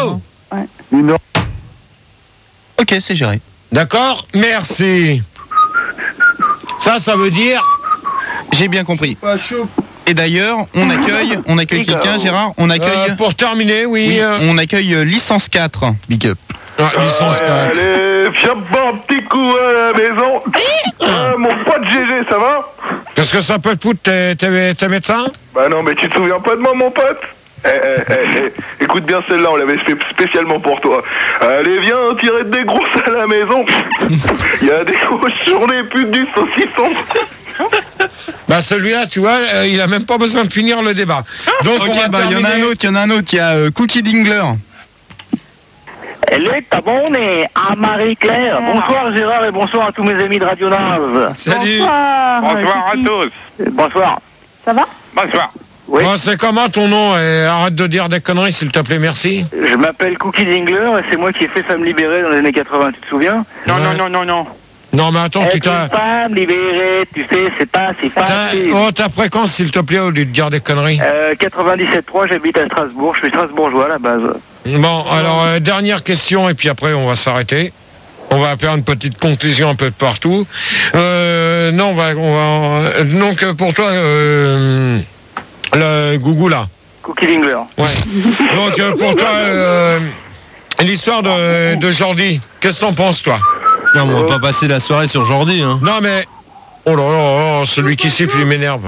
Ok, c'est géré.
D'accord, merci. Ça veut dire...
J'ai bien compris. Et d'ailleurs, on accueille quelqu'un, Gérard. On accueille...
pour terminer, oui.
On accueille Licence 4.
Big up.
Licence 4.
Allez, viens boire un petit coup à la maison. Mon pote GG, ça va?
Qu'est-ce que ça peut te foutre, tes médecins?
Bah non, mais tu te souviens pas de moi, mon pote? Écoute bien celle-là, on l'avait fait spécialement pour toi. Allez, viens tirer des grosses à la maison. Il y a des cochons, des putes, du saucisson.
Bah celui-là, tu vois, il a même pas besoin de finir le débat. Donc
ok, il y en a un autre, il y a Cookie Dingler.
Elle est abonnée à Marie-Claire. Bonsoir Gérard et bonsoir à tous mes amis de Radio Nave.
Salut.
Bonsoir à tous.
Bonsoir.
Ça va?
Bonsoir.
Oui.
Bon, c'est comment ton nom? Arrête de dire des conneries, s'il te plaît, merci.
Je m'appelle Cookie Dingler et c'est moi qui ai fait Femme Libérée dans les années 80, tu te souviens?
Non.
Non, mais attends, tu t'as...
Une femme libérée, tu sais, c'est pas si facile.
Oh, ta fréquence, s'il te plaît, au lieu de dire des conneries.
97.3, j'habite à Strasbourg, je suis strasbourgeois à la base.
Bon, alors, dernière question, et puis après, on va s'arrêter. On va faire une petite conclusion un peu de partout. Non, donc, pour toi, le Gougou, là.
Cookie Dingler.
Ouais. Donc, pour toi, l'histoire de Jordi, qu'est-ce que t'en penses, toi?
Non, mais on va pas passer la soirée sur Jordi, hein.
Non, mais... Oh là là, celui qui siffle, il m'énerve.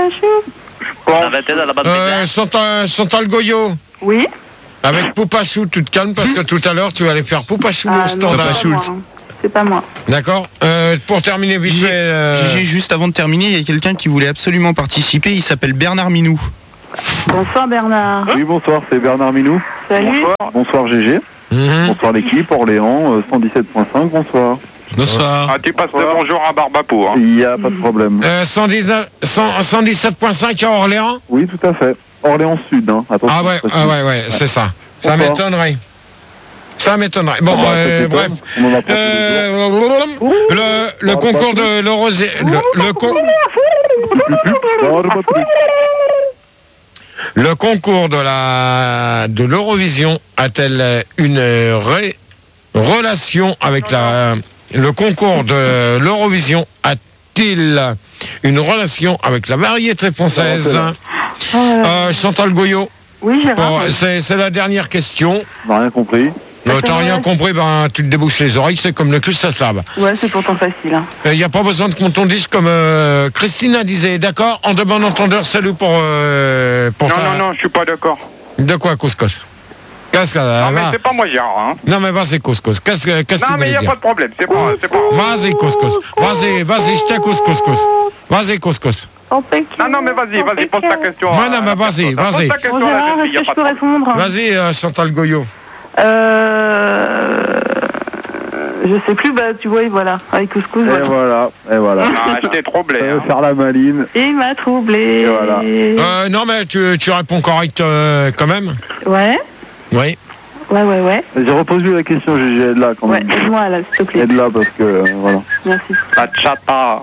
Chantal Goyo.
Oui.
Avec Poupachou, tu te calmes parce que tout à l'heure, tu vas aller faire Poupachou au standard.
C'est pas moi.
D'accord. Pour terminer, vite fait...
Gégé, juste avant de terminer, il y a quelqu'un qui voulait absolument participer, il s'appelle Bernard Minou.
Bonsoir Bernard.
Oui, bonsoir, c'est Bernard Minou.
Salut.
Bonsoir Gégé. Bonsoir l'équipe, Orléans, 117.5, bonsoir.
Bonsoir.
Ah, tu passes le bonjour à Barbapou. Hein.
Il n'y a pas de problème.
117.5 à Orléans?
Oui, tout à fait. Orléans Sud, hein. Attention,
ouais, c'est ça. Ça m'étonnerait. Bon, bref. Le concours de Le concours de l'Eurovision a-t-elle une relation avec le concours de l'Eurovision a-t-il une relation avec la variété française? Chantal Goyo.
Oui, Gérard.
C'est la dernière question.
On n'a rien compris.
T'as rien compris, tu te débouches les oreilles, c'est comme le cul, ça se lave.
Ouais, c'est pourtant facile.
Il n'y a pas besoin de qu'on t'en dise comme Christina disait, d'accord? En de bon entendeur, salut pour
non, je suis pas d'accord.
De quoi, couscous?
Non, mais c'est pas moi, Gérard. Hein.
Non, mais vas-y, couscous. Qu'est-ce que tu veux dire?
Non, mais il n'y a pas de problème, c'est pas...
Vas-y, couscous. Vas-y, je t'écoute, couscous. Vas-y, couscous.
Non, mais vas-y, pose ta question.
Non, mais vas-y.
Pose ta question
Gérard, est-ce que je peux répondre?
Vas-y, Chantal Goyo.
Je sais plus, tu vois, voilà, avec couscous.
Et voilà.
Ah, je t'ai troublé.
Faire la maline.
Il m'a troublé.
Et voilà.
Non, mais tu réponds correct quand même?
Ouais.
Oui.
Ouais.
Vas-y, repose-lui la question, Gégé, aide-la quand même.
Ouais, aide-moi là, s'il te plaît.
Aide-la parce que, voilà.
Merci.
La chata.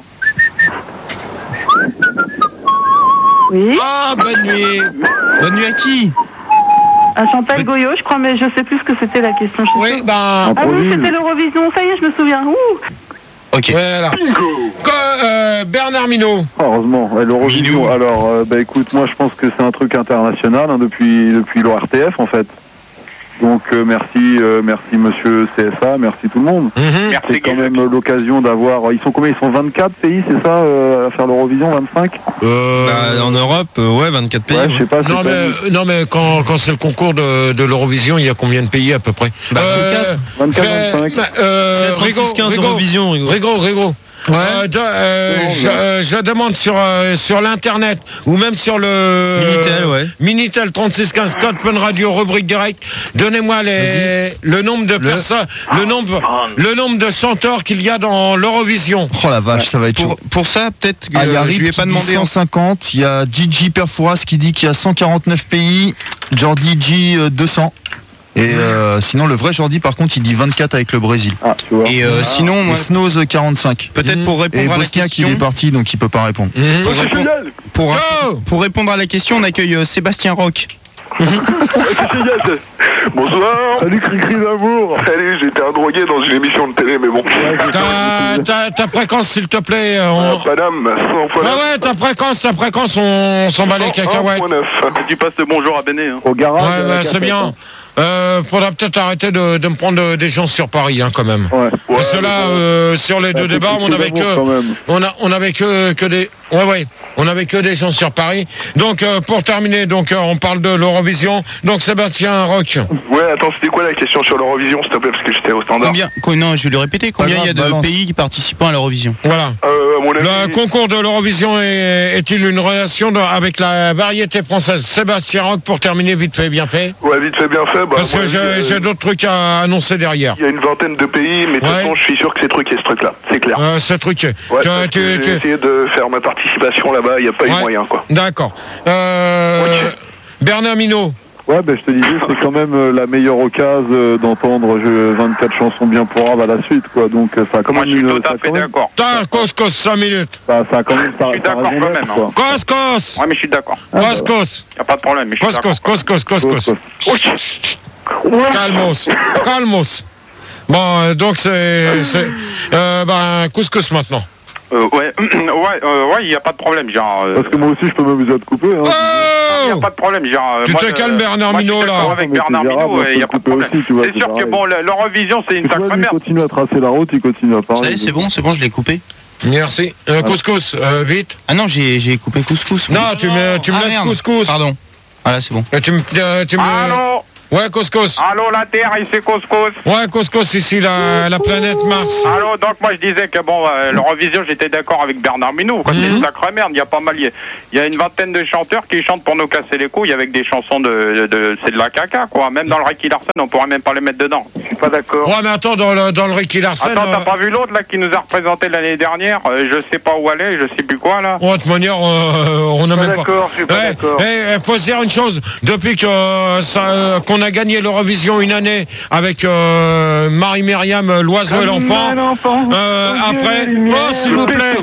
Oui.
Ah, bonne nuit.
Bonne nuit à qui?
À Chantal Goyo, je crois, mais je sais plus ce que c'était la question.
Oui,
Ah oui, c'était l'Eurovision, ça y est, je me souviens.
Ok. Voilà. Bernard Minot.
Heureusement, l'Eurovision. Alors, écoute, moi je pense que c'est un truc international depuis l'ORTF en fait. Donc merci monsieur CSA, merci tout le monde. C'est quand même l'occasion d'avoir... Ils sont combien? Ils sont 24 pays, c'est ça, à faire l'Eurovision, 25
en Europe, 24 pays.
Ouais, je sais pas.
Non mais quand c'est le concours de l'Eurovision, il y a combien de pays à peu près?
24,
25.
36-15 Eurovision,
Rigo.
Ouais.
Je demande sur l'internet ou même sur le Minitel 3615 code Fun Radio rubrique direct. Donnez-moi le nombre de personnes, le nombre de chanteurs qu'il y a dans l'Eurovision.
Oh la vache, ça va être chaud.
Pour ça, peut-être que
je lui ai pas demandé 150. Il y a Gigi Perfouras qui dit qu'il y a 149 pays. Jordi G 200. Et sinon le vrai Jordi par contre il dit 24 avec le Brésil.
Tu vois.
Et sinon moi
Snows 45.
Peut-être pour répondre
et
à la
Bosnia
question.
qui est parti donc il peut pas répondre.
Pour répondre à la question, on accueille Sébastien Roch.
Bonsoir.
Salut Cricri d'amour.
Salut, j'étais un drogué dans une émission de télé, mais bon.
Ta fréquence, s'il te plaît.
Madame, 100 fois.
Ouais, ta fréquence, on s'en bat les cacahuètes.
Tu passes le bonjour à Béné. Hein.
Au garage.
Ouais, c'est bien. Faudra peut-être arrêter de me prendre des gens sur Paris, hein, quand même.
Ouais.
Parce que là, sur les deux débats, on avait que des. Ouais. On avait que des gens sur Paris. Donc, pour terminer, on parle de l'Eurovision. Donc, Sébastien Roch.
Ouais, attends, c'était quoi la question sur l'Eurovision, s'il te plaît, parce que j'étais au standard.
Non, je vais le répéter. Combien il y a de pays participant à l'Eurovision?
Voilà. Le concours de l'Eurovision est-il une relation avec la variété française? Sébastien Roch, pour terminer, vite fait, bien fait.
Ouais, vite fait, bien fait.
Parce que j'ai d'autres trucs à annoncer derrière.
Il y a une vingtaine de pays, mais de toute façon, je suis sûr que c'est truqué, ce truc-là. C'est clair.
C'est truqué.
Ouais, j'ai essayé de faire ma participation là-bas, il n'y a pas eu moyen, quoi.
D'accord. Bernard Minot.
Ouais, ben je te disais, c'est quand même la meilleure occasion d'entendre 24 chansons bien pour Rav à la suite, quoi. Donc ça a quand même...
Moi, je suis tout à fait d'accord.
Cos, 5 minutes.
Ça a quand même...
Je suis d'accord quand même. Hein.
Cos.
Ouais, mais je suis d'accord.
Cos.
Y a pas de problème. Mais je suis
Cos. Calmos. Bon, donc c'est couscous maintenant.
Ouais, il n'y a pas de problème, genre.
Parce que moi aussi, je peux m'amuser à te couper. Hein.
Il n'y a pas de problème, genre.
Tu te calmes, Bernard Minot, là.
Avec Bernard Minot, il n'y a pas de problème. C'est sûr que bon, l'Eurovision, c'est une sacrée merde.
Il continue à tracer la route, il continue à parler.
C'est bon, je l'ai coupé.
Merci. Couscous, vite.
Ah non, j'ai coupé couscous.
Non, tu me laisses couscous.
Pardon. Voilà, c'est bon.
Tu me...
Allô.
Ouais, couscous.
Allô, la Terre, ici couscous.
Ouais, couscous, ici, la planète Mars.
Allô, donc moi je disais que bon, l'Eurovision, j'étais d'accord avec Bernard Minot. C'est une sacrée merde, il y a pas mal. Il y a une vingtaine de chanteurs qui chantent pour nous casser les couilles avec des chansons c'est de la caca, quoi. Même dans le Ricky Larson, on pourrait même pas les mettre dedans. Je suis pas d'accord.
Ouais, mais attends, dans le Ricky Larson.
Attends, t'as pas vu l'autre là qui nous a représenté l'année dernière? Je sais pas où aller, je sais plus quoi là.
Ouais, de toute manière, on n'a même pas.
D'accord, je suis pas d'accord.
Faut se dire une chose, depuis que qu'on a gagné l'Eurovision une année avec Marie-Myriam, l'oiseau et l'enfant. Après, s'il vous plaît.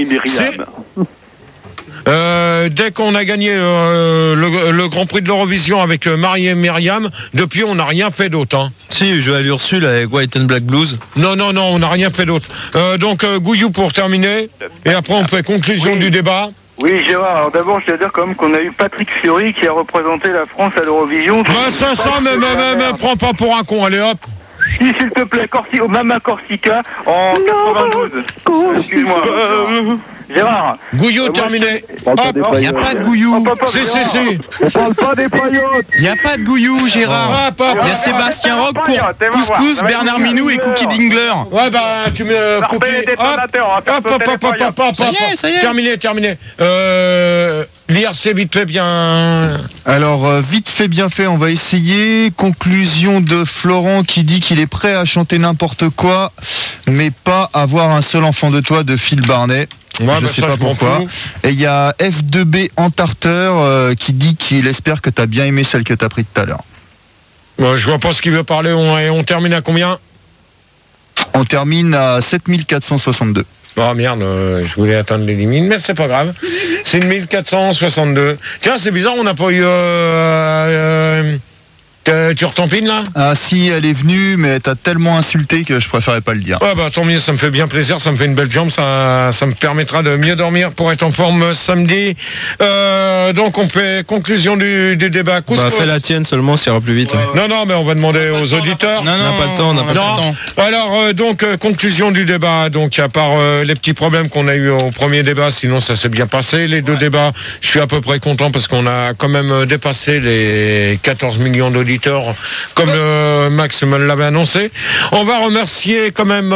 Dès qu'on a gagné le Grand Prix de l'Eurovision avec Marie-Myriam, depuis on n'a rien fait d'autre. Hein.
Si, je vais à l'Ursule avec White and Black Blues.
Non, on n'a rien fait d'autre. Donc Gouillou pour terminer, et après on fait conclusion du débat.
Oui, Gérard, alors d'abord, je dois dire quand même qu'on a eu Patrick Fiori qui a représenté la France à l'Eurovision.
Ça, me prends pas pour un con, allez hop.
Si, s'il te plaît, Mama Corsica en 92. Excuse-moi. Gérard.
Gouillou terminé.
Il n'y a pas de Gouillou.
Si.
On parle pas des paillotes.
Il n'y a pas de Gouillou, Gérard. Il y a Sébastien Roch pour Couscous, Bernard Minou et Cookie Dingler.
Ouais, bah, tu me coupes. Hop.
Ça y est.
Terminé. L'IRC, vite fait bien.
Alors, vite fait, bien fait, on va essayer. Conclusion de Florent qui dit qu'il est prêt à chanter n'importe quoi, mais pas avoir un seul enfant de toi de Phil Barnet.
Ouais,
je sais pas pourquoi. Et il y a F2B Entarter qui dit qu'il espère que tu as bien aimé celle que tu as prise tout à l'heure.
Ouais, je vois pas ce qu'il veut parler. On termine à combien?
On termine à 7462.
Oh merde, je voulais atteindre les limites, mais c'est pas grave. C'est 1462. Tiens, c'est bizarre, on n'a pas eu... tu retompines là?
Ah si, elle est venue, mais t'as tellement insulté que je préférais pas le dire.
Ouais bah tant mieux, ça me fait bien plaisir, ça me fait une belle jambe, ça me permettra de mieux dormir pour être en forme samedi. Donc on fait conclusion du débat.
Fais la tienne seulement, ça ira plus vite.
Non, mais on va demander aux auditeurs.
Non, on n'a pas le temps, on n'a pas le temps.
Alors donc conclusion du débat. Donc à part les petits problèmes qu'on a eu au premier débat, sinon ça s'est bien passé. Les deux débats, je suis à peu près content parce qu'on a quand même dépassé les 14 millions d'auditeurs. Comme Max me l'avait annoncé. On va remercier quand même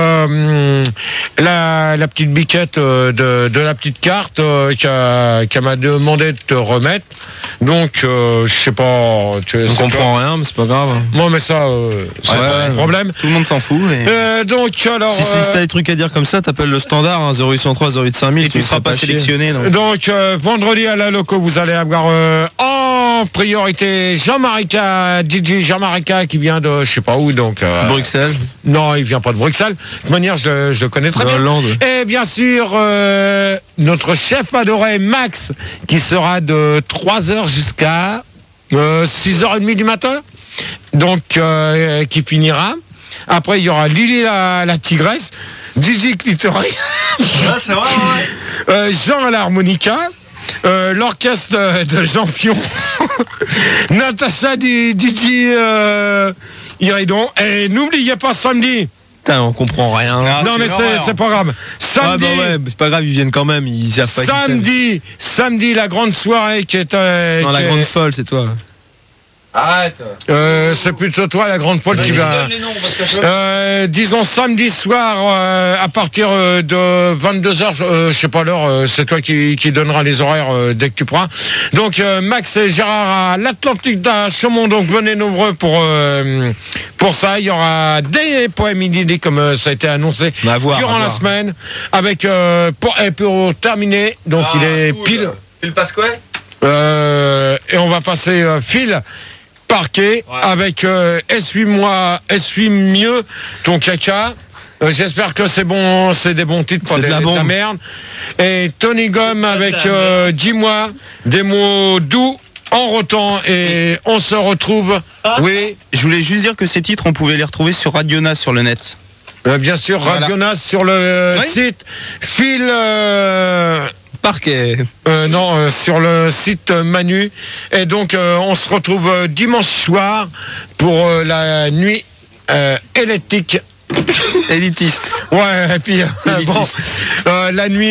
la petite biquette de la petite carte qui m'a demandé de te remettre. Donc, je sais pas...
On comprend rien, mais c'est pas grave.
Moi, mais ça, c'est pas un problème.
Tout le monde s'en fout.
Donc, alors...
Si t'as des trucs à dire comme ça, t'appelles le standard, 0803 08 5000.
Et tu ne seras pas sélectionné.
Donc,
vendredi à la loco, vous allez avoir en priorité DJ Jean-Marica qui vient de je sais pas où, donc
Bruxelles.
Non, il vient pas de Bruxelles. De toute manière, je le connais très bien.
Hollande.
Et bien sûr notre chef adoré Max qui sera de 3h jusqu'à 6h30 du matin. Donc qui finira. Après il y aura Lily la tigresse, Gigi Clitoris.
C'est vrai, ouais.
Jean à l'harmonica. L'orchestre de Jean Pion, Natacha Didi Iridon, et n'oubliez pas samedi.
Putain, on comprend rien.
Non mais c'est pas grave. Samedi,
c'est pas grave, ils viennent quand même. Ils savent pas.
Samedi, la grande soirée qui est.
Non, la grande folle, c'est toi.
Arrête. C'est plutôt toi la grande poule qui va. Disons samedi soir à partir de 22h, je sais pas l'heure, c'est toi qui donnera les horaires dès que tu pourras. Donc Max et Gérard à l'Atlantique à Chaumont, donc venez nombreux pour ça. Il y aura des poèmes inédits comme ça a été annoncé durant la semaine avec pour terminer. Donc il est pile.
Phil Pasquet.
Et on va passer Phil Parquet avec essuie mieux ton caca. J'espère que c'est bon, c'est des bons titres, pas de la merde. Et Tony Gomme avec dis-moi des mots doux en rotant, et on se retrouve.
Oui, je voulais juste dire que ces titres, on pouvait les retrouver sur Radio Nas sur le net.
Bien sûr, Radio Nas sur le site Phil
Parquet.
Non, sur le site Manu. Et donc, on se retrouve dimanche soir pour la nuit électrique.
Élitiste.
Ouais, et puis la nuit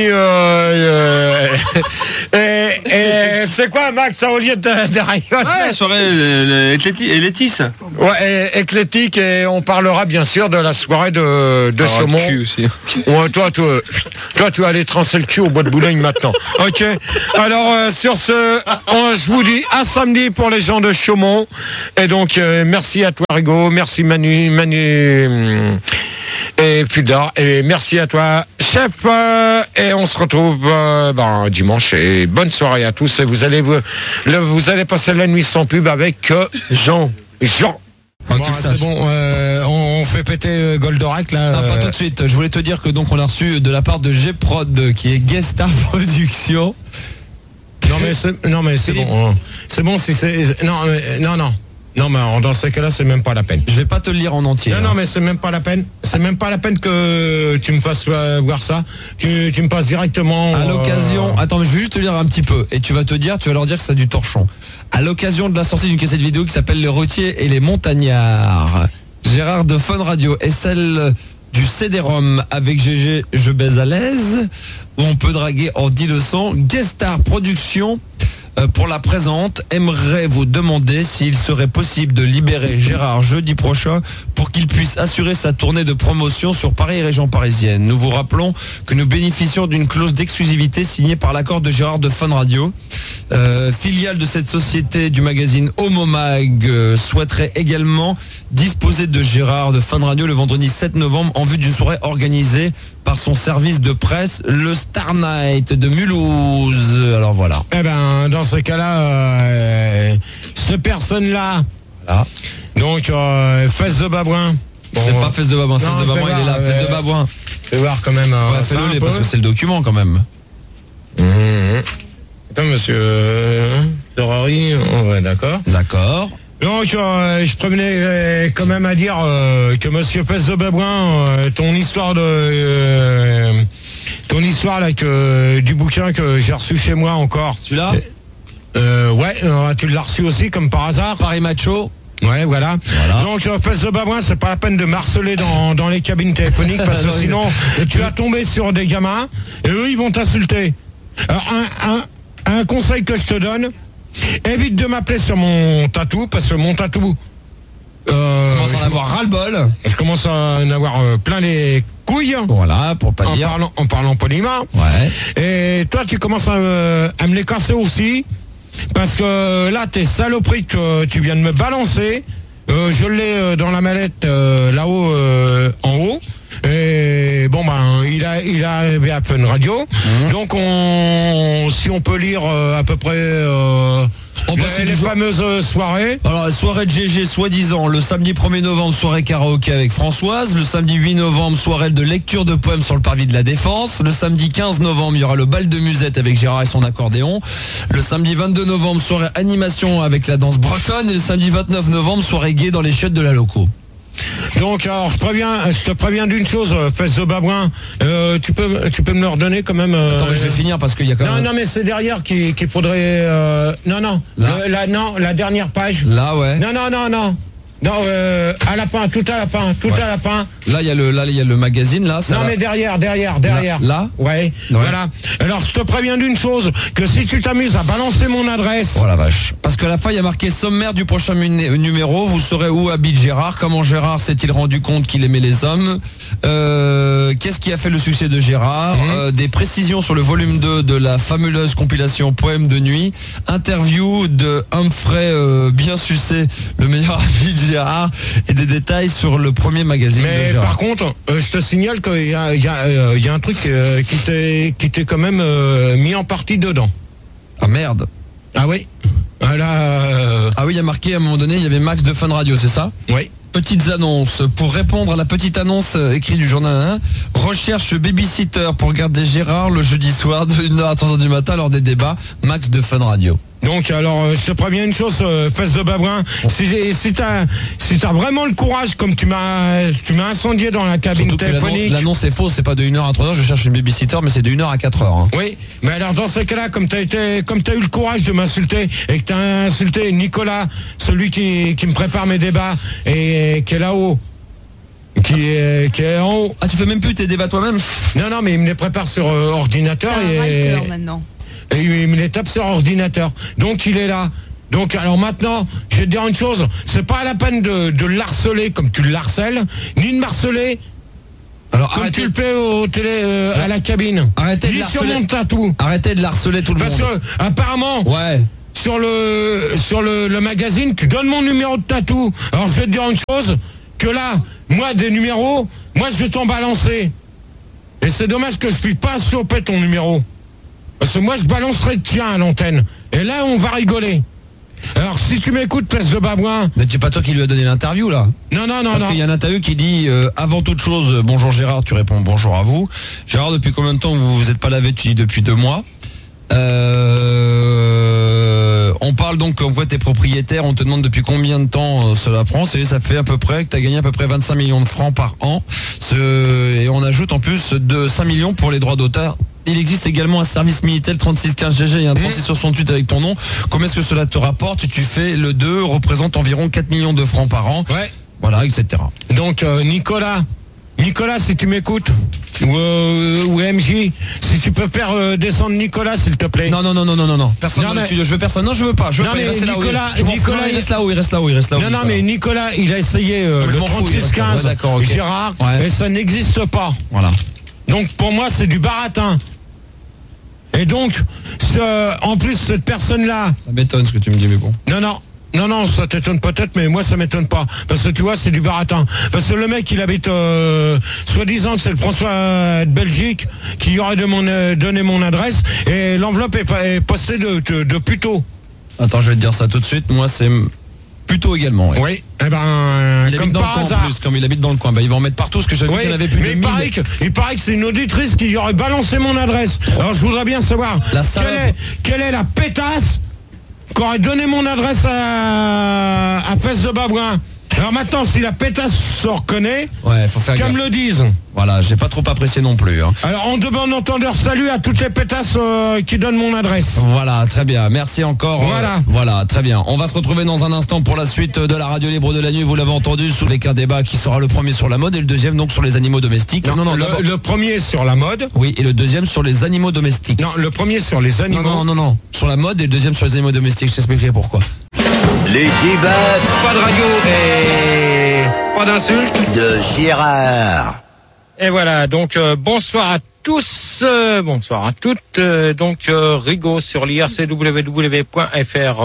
et c'est quoi, Max, au lieu de rien?
Ouais, soirée éclectique.
Ouais, éclectique, et on parlera bien sûr de la soirée de Chaumont.
Aussi.
Ouais, toi tu vas aller transer le cul au bois de Boulogne maintenant. Ok. Alors sur ce, je vous dis à samedi pour les gens de Chaumont. Et donc merci à toi Rigo, merci Manu et Fulda, et merci à toi chef, et on se retrouve dimanche, et bonne soirée à tous, et vous allez passer la nuit sans pub avec Jean.
Bon, c'est bon, on fait péter Goldorak là.
Non, pas tout de suite. Je voulais te dire que donc on a reçu de la part de G-Prod, qui est Guest Star Production.
Non mais c'est bon. C'est bon si c'est non, mais dans ces cas-là, c'est même pas la peine.
Je vais pas te le lire en entier.
Non, mais c'est même pas la peine. C'est même pas la peine que tu me fasses voir ça. Tu me passes directement.
À l'occasion. Attends, mais je vais juste te lire un petit peu. Et tu vas leur dire que c'est du torchon. À l'occasion de la sortie d'une cassette vidéo qui s'appelle Les Routiers et les Montagnards, Gérard de Fun Radio et celle du CD-ROM avec GG Je baise à l'aise, où on peut draguer en 10 leçons. Guest Star Production, pour la présente, aimerait vous demander s'il serait possible de libérer Gérard jeudi prochain pour qu'il puisse assurer sa tournée de promotion sur Paris et région parisienne. Nous vous rappelons que nous bénéficions d'une clause d'exclusivité signée par l'accord de Gérard de Fun Radio. Filiale de cette société du magazine Homo Mag, souhaiterait également disposer de Gérard de Fun Radio le vendredi 7 novembre en vue d'une soirée organisée par son service de presse, le Star Night de Mulhouse. Alors voilà.
Eh ben, dans ce cas-là, cette personne-là, voilà. Donc, Fesse de Babouin.
Bon, c'est pas Fesse de Babouin, Fesse de Babouin, il est là, Fesse de Babouin.
Fais voir quand même.
Ouais, fais-le, parce que c'est le document quand même.
Attends, monsieur Ferrari, ouais, d'accord.
D'accord.
Donc, je prévenais quand même à dire que monsieur Fesse de Babouin, ton histoire là, du bouquin que j'ai reçu chez moi encore.
Celui-là
ouais, tu l'as reçu aussi comme par hasard.
Paris Macho.
Ouais, voilà. Donc, Fesse de Babouin, c'est pas la peine de marceler dans les cabines téléphoniques, parce que sinon, tu vas tomber sur des gamins et eux, ils vont t'insulter. Alors, un conseil que je te donne, évite de m'appeler sur mon tatou, parce que mon tatou...
je commence à en avoir ras-le-bol.
Je commence à en avoir plein les couilles.
Voilà, pour pas dire.
En parlant poliment.
Ouais.
Et toi, tu commences à me les casser aussi, parce que là, tes saloperies que tu viens de me balancer, je l'ai dans la mallette là-haut, en haut. Et bon, il a arrivé à Fun Radio. Donc si on peut lire à peu près les fameuses soirées.
Alors, soirée de GG, soi-disant, le samedi 1er novembre, soirée karaoké avec Françoise. Le samedi 8 novembre, soirée de lecture de poèmes sur le parvis de la Défense. Le samedi 15 novembre, il y aura le bal de musette avec Gérard et son accordéon. Le samedi 22 novembre, soirée animation avec la danse bretonne. Et le samedi 29 novembre, soirée gay dans les chiottes de la loco.
Donc, alors, je te préviens d'une chose, Fesse de Babouin, tu peux me le redonner quand même.
Attends, je vais finir parce qu'il y a quand même...
Non, mais c'est derrière qu'il faudrait... Non, la dernière page.
Là, ouais.
Non, à la fin, tout à la fin.
Là, il y a le magazine, là.
Non, mais derrière.
Là
ouais, voilà. Alors, je te préviens d'une chose, que si tu t'amuses à balancer mon adresse...
Oh la vache. Parce qu'à la fin, il y a marqué sommaire du prochain numéro. Vous saurez où habite Gérard, comment Gérard s'est-il rendu compte qu'il aimait les hommes, qu'est-ce qui a fait le succès de Gérard, des précisions sur le volume 2 de la fabuleuse compilation Poèmes de nuit, interview de Humphrey bien sucé, le meilleur ami de Gérard, et des détails sur le premier magazine de Gérard.
Par contre, je te signale qu'il y a un truc qui t'est quand même mis en partie dedans.
Ah merde.
Ah oui.
Ah oui, il y a marqué à un moment donné, il y avait Max de Fun Radio, c'est ça?
Oui.
Petites annonces. Pour répondre à la petite annonce écrite du journal 1, recherche babysitter pour garder Gérard le jeudi soir de 1h à 3h du matin lors des débats. Max de Fun Radio.
Donc alors je te préviens une chose, fesse de babouin, si t'as vraiment le courage, comme tu m'as incendié dans la cabine
surtout
téléphonique.
L'annonce est fausse, c'est pas de 1h à 3h, je cherche une babysitter, mais c'est de 1h à 4h. Hein.
Oui, mais alors dans ces cas-là, comme t'as eu le courage de m'insulter et que t'as insulté Nicolas, celui qui me prépare mes débats et qui est là-haut. Qui est en haut.
Ah, tu fais même plus tes débats toi-même?
Non, mais il me les prépare sur ordinateur.
T'as un writer maintenant.
Et il me les tape sur ordinateur. Donc il est là. Donc alors maintenant, je vais te dire une chose, c'est pas la peine de l'harceler comme tu le harcèles, ni de m'harceler comme tu le fais au télé à la cabine.
Arrêtez de
sur mon tatou.
Arrêtez de l'harceler tout le monde.
Parce que apparemment, sur le magazine, tu donnes mon numéro de tatou. Alors je vais te dire une chose, que là, moi des numéros, moi je vais t'en balancer. Et c'est dommage que je puisse pas choper ton numéro. Parce que moi je balancerai le tien à l'antenne. Et là on va rigoler. Alors si tu m'écoutes, place de babouin.
Mais c'est pas toi qui lui as donné l'interview là?
Non.
Parce qu'il y a un interview qui dit avant toute chose, bonjour Gérard, tu réponds bonjour à vous. Gérard, depuis combien de temps vous êtes pas lavé? Tu dis depuis 2 mois. On parle donc comme quoi t'es propriétaire, on te demande depuis combien de temps cela prend, et ça fait à peu près que t'as gagné à peu près 25 millions de francs par an. Et on ajoute en plus de 5 millions pour les droits d'auteur. Il existe également un service Minitel 3615 GG et un 3668 avec ton nom. Combien est-ce que cela te rapporte? Tu fais le 2, représente environ 4 millions de francs par an.
Ouais.
Voilà, etc.
Donc Nicolas, si tu m'écoutes, ou MJ, si tu peux faire descendre Nicolas, s'il te plaît.
Non. Personne dans le studio, je veux personne. Non, je veux pas. Je veux pas.
Nicolas,
il reste là-haut.
Non, mais Nicolas, il a essayé le 3615 Gérard, et ça n'existe pas.
Voilà.
Donc pour moi, c'est du baratin. Et donc, en plus, cette personne-là...
Ça m'étonne ce que tu me dis, mais bon.
Non, ça t'étonne peut-être, mais moi, ça m'étonne pas. Parce que tu vois, c'est du baratin. Parce que le mec, il habite, soi-disant que c'est le François de Belgique qui aurait donné mon adresse, et l'enveloppe est postée de Puteaux.
Attends, je vais te dire ça tout de suite. Moi, c'est... Puteaux également.
Oui, comme par hasard.
En plus, comme il habite dans le coin, il va en mettre partout, parce que j'avais vu qu'il y en avait plus de 1000.
Il paraît que c'est une auditrice qui aurait balancé mon adresse. Alors je voudrais bien savoir quelle est la pétasse qui aurait donné mon adresse à Fesse de Babouin. Alors maintenant, si la pétasse se reconnaît,
faut faire
qu'elle me le dise.
Voilà, j'ai pas trop apprécié non plus. Hein.
Alors on demande entendeur salut à toutes les pétasses qui donnent mon adresse.
Voilà, très bien. Merci encore. Voilà, très bien. On va se retrouver dans un instant pour la suite de la radio libre de la nuit. Vous l'avez entendu, avec un débat qui sera le premier sur la mode et le deuxième donc sur les animaux domestiques.
Non, le premier sur la mode.
Oui, et le deuxième sur les animaux domestiques.
Non, le premier sur les animaux.
Non. Sur la mode et le deuxième sur les animaux domestiques. Je t'expliquerai pourquoi.
Les débats.
Pas de radio et pas d'insultes.
De Gérard.
Et voilà, donc bonsoir à tous, bonsoir à toutes. Donc Rigaud sur l'ircww.fr.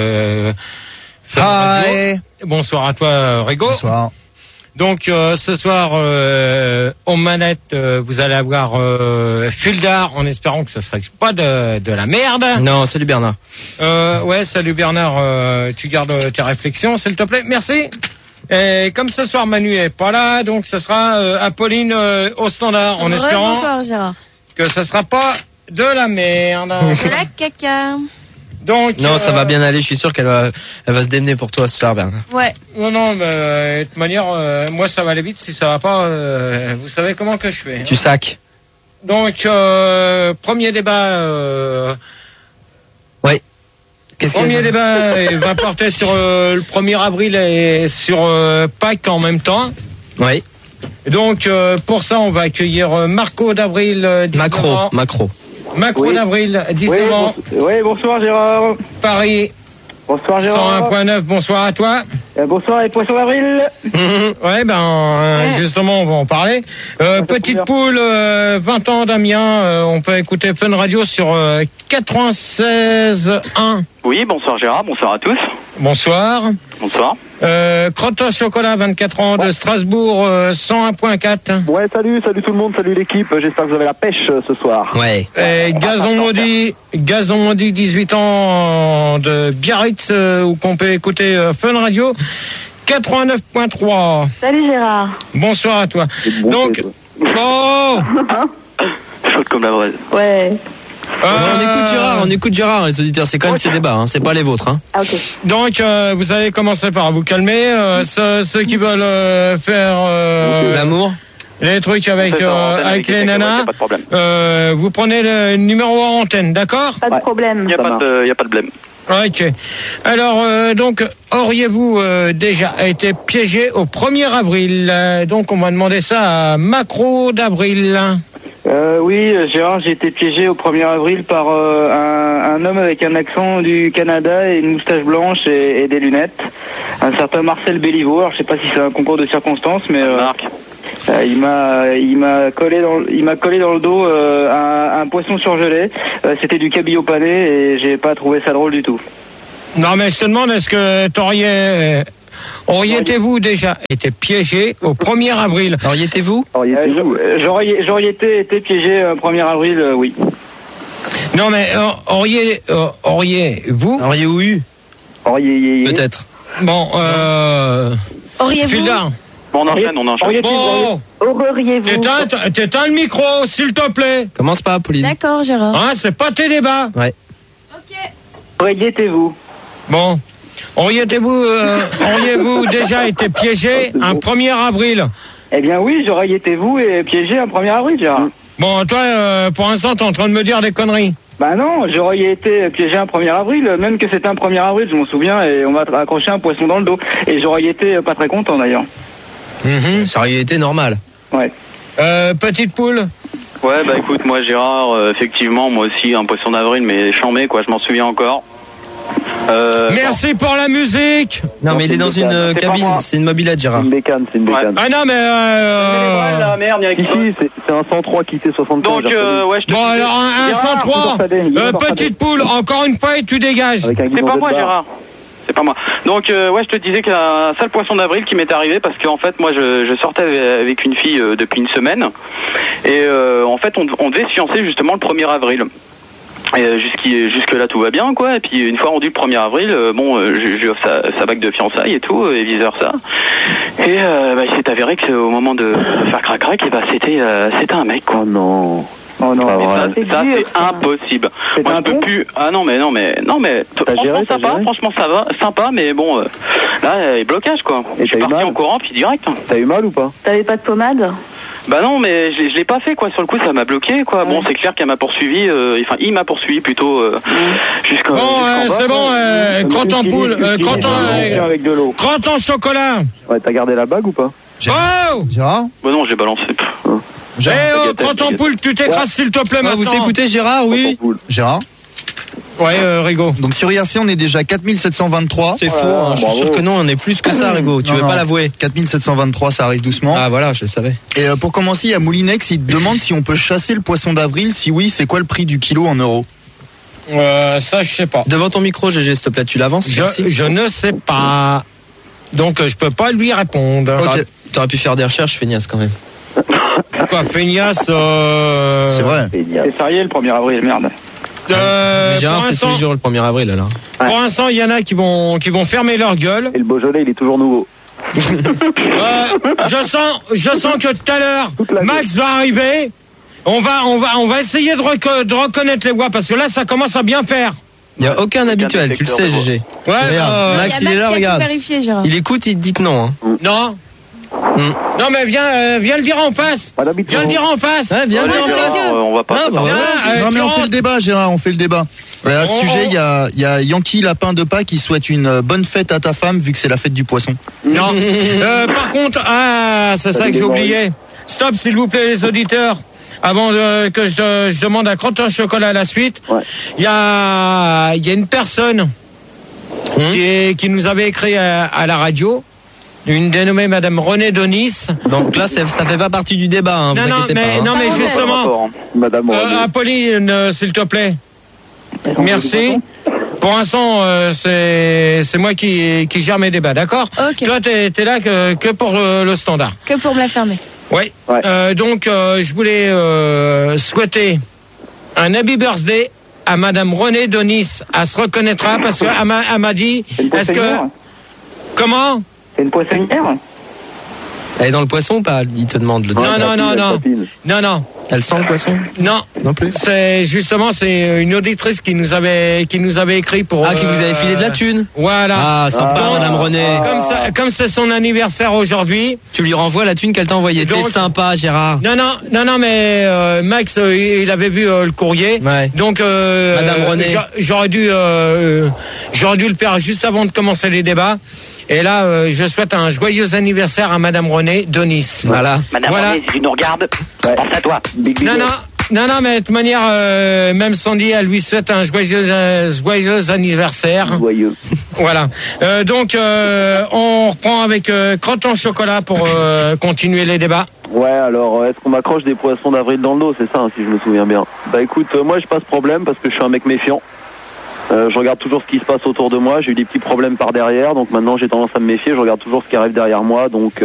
Bonsoir à toi Rigaud.
Bonsoir.
Donc ce soir aux manettes vous allez avoir Fuldar, en espérant que ça serait pas de la merde.
Non, salut Bernard.
Salut Bernard, tu gardes tes réflexions s'il te plaît, merci. Et comme ce soir Manu est pas là, donc ça sera Apolline au standard, en espérant
bonsoir, Gérard.
Que ça sera pas de la merde.
De la caca.
Donc,
non, ça va bien aller, je suis sûr qu'elle va se démener pour toi ce soir, Bernard.
Ouais.
Non, mais de toute manière, moi ça va aller vite, si ça va pas, vous savez comment que je fais.
Tu sacs.
Donc, premier débat...
Ouais.
Premier débat va porter sur le 1er avril et sur Pâques en même temps.
Oui.
Donc, pour ça, on va accueillir Marco d'Avril. Macro d'Avril, 19 ans.
Oui, bonsoir Gérard.
Paris.
Bonsoir Gérard.
101.9, bonsoir à toi.
Bonsoir les poissons d'avril.
Justement, on va en parler. Petite poule, 20 ans d'Amiens, on peut écouter Fun Radio sur 96.1.
Oui, bonsoir Gérard, bonsoir à tous.
Bonsoir.
Bonsoir.
Crotte chocolat, 24 ans, de Strasbourg, 101.4.
Ouais, salut tout le monde, salut l'équipe. J'espère que vous avez la pêche ce soir.
Ouais.
Gazon maudit, 18 ans, de Biarritz, où qu'on peut écouter Fun Radio, 89.3.
Salut Gérard.
Bonsoir à toi. Donc,
Chaude comme la braise.
Ouais.
On écoute Gérard, les auditeurs, c'est quand même ses débats, hein, c'est pas les vôtres. Hein.
Ah, ok.
Donc, vous allez commencer par vous calmer. Ceux qui veulent faire
l'amour,
les trucs avec les nanas, vous prenez le numéro en antenne, d'accord?
Pas de problème.
Il n'y a pas de blême.
Ok. Alors, donc, auriez-vous déjà été piégé au 1er avril? Donc, on va demander ça à Macro d'Avril.
Oui, Gérard, j'ai été piégé au 1er avril par un homme avec un accent du Canada et une moustache blanche et des lunettes. Un certain Marcel Béliveau. Alors, je sais pas si c'est un concours de circonstances, mais il m'a collé dans le dos un poisson surgelé. C'était du cabillaud pané et j'ai pas trouvé ça drôle du tout.
Non, mais je te demande, est-ce que auriez-vous déjà été piégé au 1er avril?
Auriez-vous
J'aurais été piégé au 1er avril, oui.
Non, mais auriez-vous
eu peut-être.
Bon,
Auriez-vous
Filda.
Bon, on enchaîne.
Bon,
auriez-vous
t'éteins le micro, s'il te plaît.
Commence pas, Pauline.
D'accord, Gérard.
Hein, c'est pas tes débats.
Ouais.
Ok.
Auriez-vous
Bon. Auriez-vous déjà été piégé un 1er avril?
Eh bien oui, j'aurais été piégé un 1er avril, Gérard.
Bon, toi, pour l'instant, t'es en train de me dire des conneries.
Bah non, j'aurais été piégé un 1er avril, même que c'était un 1er avril, je m'en souviens, et on m'a accroché un poisson dans le dos. Et j'aurais été pas très content d'ailleurs.
Ça aurait été normal.
Ouais.
Petite poule.
Ouais, bah écoute, moi Gérard, effectivement, moi aussi, un poisson d'avril, mais chambé, quoi, je m'en souviens encore.
Merci pour la musique.
Non, mais il est dans une cabine, c'est une mobilette, Gérard.
C'est une bécane.
Ah non, mais
la merde,
ici, c'est un 103 qui était 75.
Donc, ouais, je te
bon, alors un 103. Petite poule, encore une fois, et tu dégages.
C'est pas moi, Gérard. C'est pas moi. Donc, ouais, je te disais qu'il y a un sale poisson d'avril qui m'est arrivé parce qu'en fait, moi, je sortais avec une fille depuis une semaine. Et en fait, on devait se fiancer justement le 1er avril. Et jusque là tout va bien, quoi. Et puis une fois rendu le 1er avril, je lui offre sa bague de fiançailles et tout, et vice versa. Et il s'est avéré qu'au moment de faire crac-crac, c'était un mec, quoi.
Oh non,
ça c'est impossible. Moi je peux plus. Ah non mais franchement ça va, sympa, mais bon là blocage, quoi. Et je suis parti en courant puis direct.
T'as eu mal ou pas?
T'avais pas de pommade?
Bah non, mais je l'ai pas fait, quoi. Sur le coup, ça m'a bloqué, quoi. Ouais. Bon, c'est clair qu'elle m'a poursuivi. Il m'a poursuivi plutôt jusqu'à.
Bon, c'est bon. Crotte en poule,
avec de l'eau.
Crotte en chocolat.
Ouais, t'as gardé la bague ou pas?
Gérard?
Bah non, j'ai balancé.
Crotte en poule, tu t'écrases s'il te plaît maintenant.
Vous écoutez Gérard, oui.
Gérard?
Ouais, Rigo.
Donc sur IRC, on est déjà 4723.
C'est faux, je suis sûr que non, on est plus que ça, Rigo. Tu veux pas l'avouer?
4723, ça arrive doucement.
Ah voilà, je le savais.
Et pour commencer, il y a Moulinex, il te demande si on peut chasser le poisson d'avril. Si oui, c'est quoi le prix du kilo en euros?
Ça, je sais pas.
Devant ton micro, GG, s'il te plaît, tu l'avances?
Je ne sais pas. Donc, je peux pas lui répondre.
Okay. T'aurais pu faire des recherches, feignasse, quand même.
Quoi, feignasse
C'est vrai.
C'est férié le 1er avril, merde.
Gérard, c'est tous les jours le 1er avril, alors.
Ouais. Pour l'instant, il y en a qui vont fermer leur gueule.
Et le Beaujolais, il est toujours nouveau.
Je sens que tout à l'heure, Max va arriver. On va essayer de reconnaître les voix parce que là, ça commence à bien faire.
Il n'y a aucun habituel, tu le sais, GG.
Ouais,
Max, il est là, regarde. Il écoute, il te dit que non. Hein.
Non. Non mais viens le dire en face. Viens le dire en face.
Ouais, viens le dire en face.
On va pas.
Non mais on fait le débat, Gérard, on fait le débat. À ce sujet, il y a Yankee Lapin de Pâques qui souhaite une bonne fête à ta femme vu que c'est la fête du poisson.
Non. Par contre, c'est ça que j'ai oublié. Stop, s'il vous plaît, les auditeurs. Avant que je demande à Crotte en chocolat à la suite, il y a une personne qui nous avait écrit à la radio. Une dénommée Madame Renée Donis.
Donc là, ça fait pas partie du débat. Hein,
non, mais justement,
Madame
Apolline, s'il te plaît. Merci. Pour l'instant, c'est moi qui gère mes débats, d'accord? Toi, t'es là que pour le standard.
Que pour me la fermer.
Oui. Donc, je voulais souhaiter un happy birthday à Madame Renée Donis. Elle se reconnaîtra parce qu'elle m'a dit... Est-ce que... Comment?
C'est une poissonnière?
Elle est dans le poisson ou pas? Il te demande.
Non.
Elle sent le poisson?
Non plus. C'est justement, c'est une auditrice qui nous avait écrit pour.
Qui vous avait filé de la thune.
Voilà.
Ah, sympa, Madame Renée.
Comme c'est son anniversaire aujourd'hui.
Tu lui renvoies la thune qu'elle t'a envoyée. T'es sympa, Gérard.
Non, mais Max, il avait vu le courrier.
Ouais.
Donc,
Madame Renée.
j'aurais dû le faire juste avant de commencer les débats. Et là, je souhaite un joyeux anniversaire à Madame Renée Donis.
Voilà.
Madame Renée, si tu nous regardes, pense à toi.
Non, mais de toute manière, même Sandy, elle lui souhaite un joyeux anniversaire.
Joyeux.
Voilà. Donc, on reprend avec Crotte en chocolat pour continuer les débats.
Ouais, alors, est-ce qu'on m'accroche des poissons d'avril dans le dos? C'est ça, hein, si je me souviens bien. Bah écoute, moi, j'ai pas ce problème parce que je suis un mec méfiant. Je regarde toujours ce qui se passe autour de moi. J'ai eu des petits problèmes par derrière, donc maintenant j'ai tendance à me méfier. Je regarde toujours ce qui arrive derrière moi, donc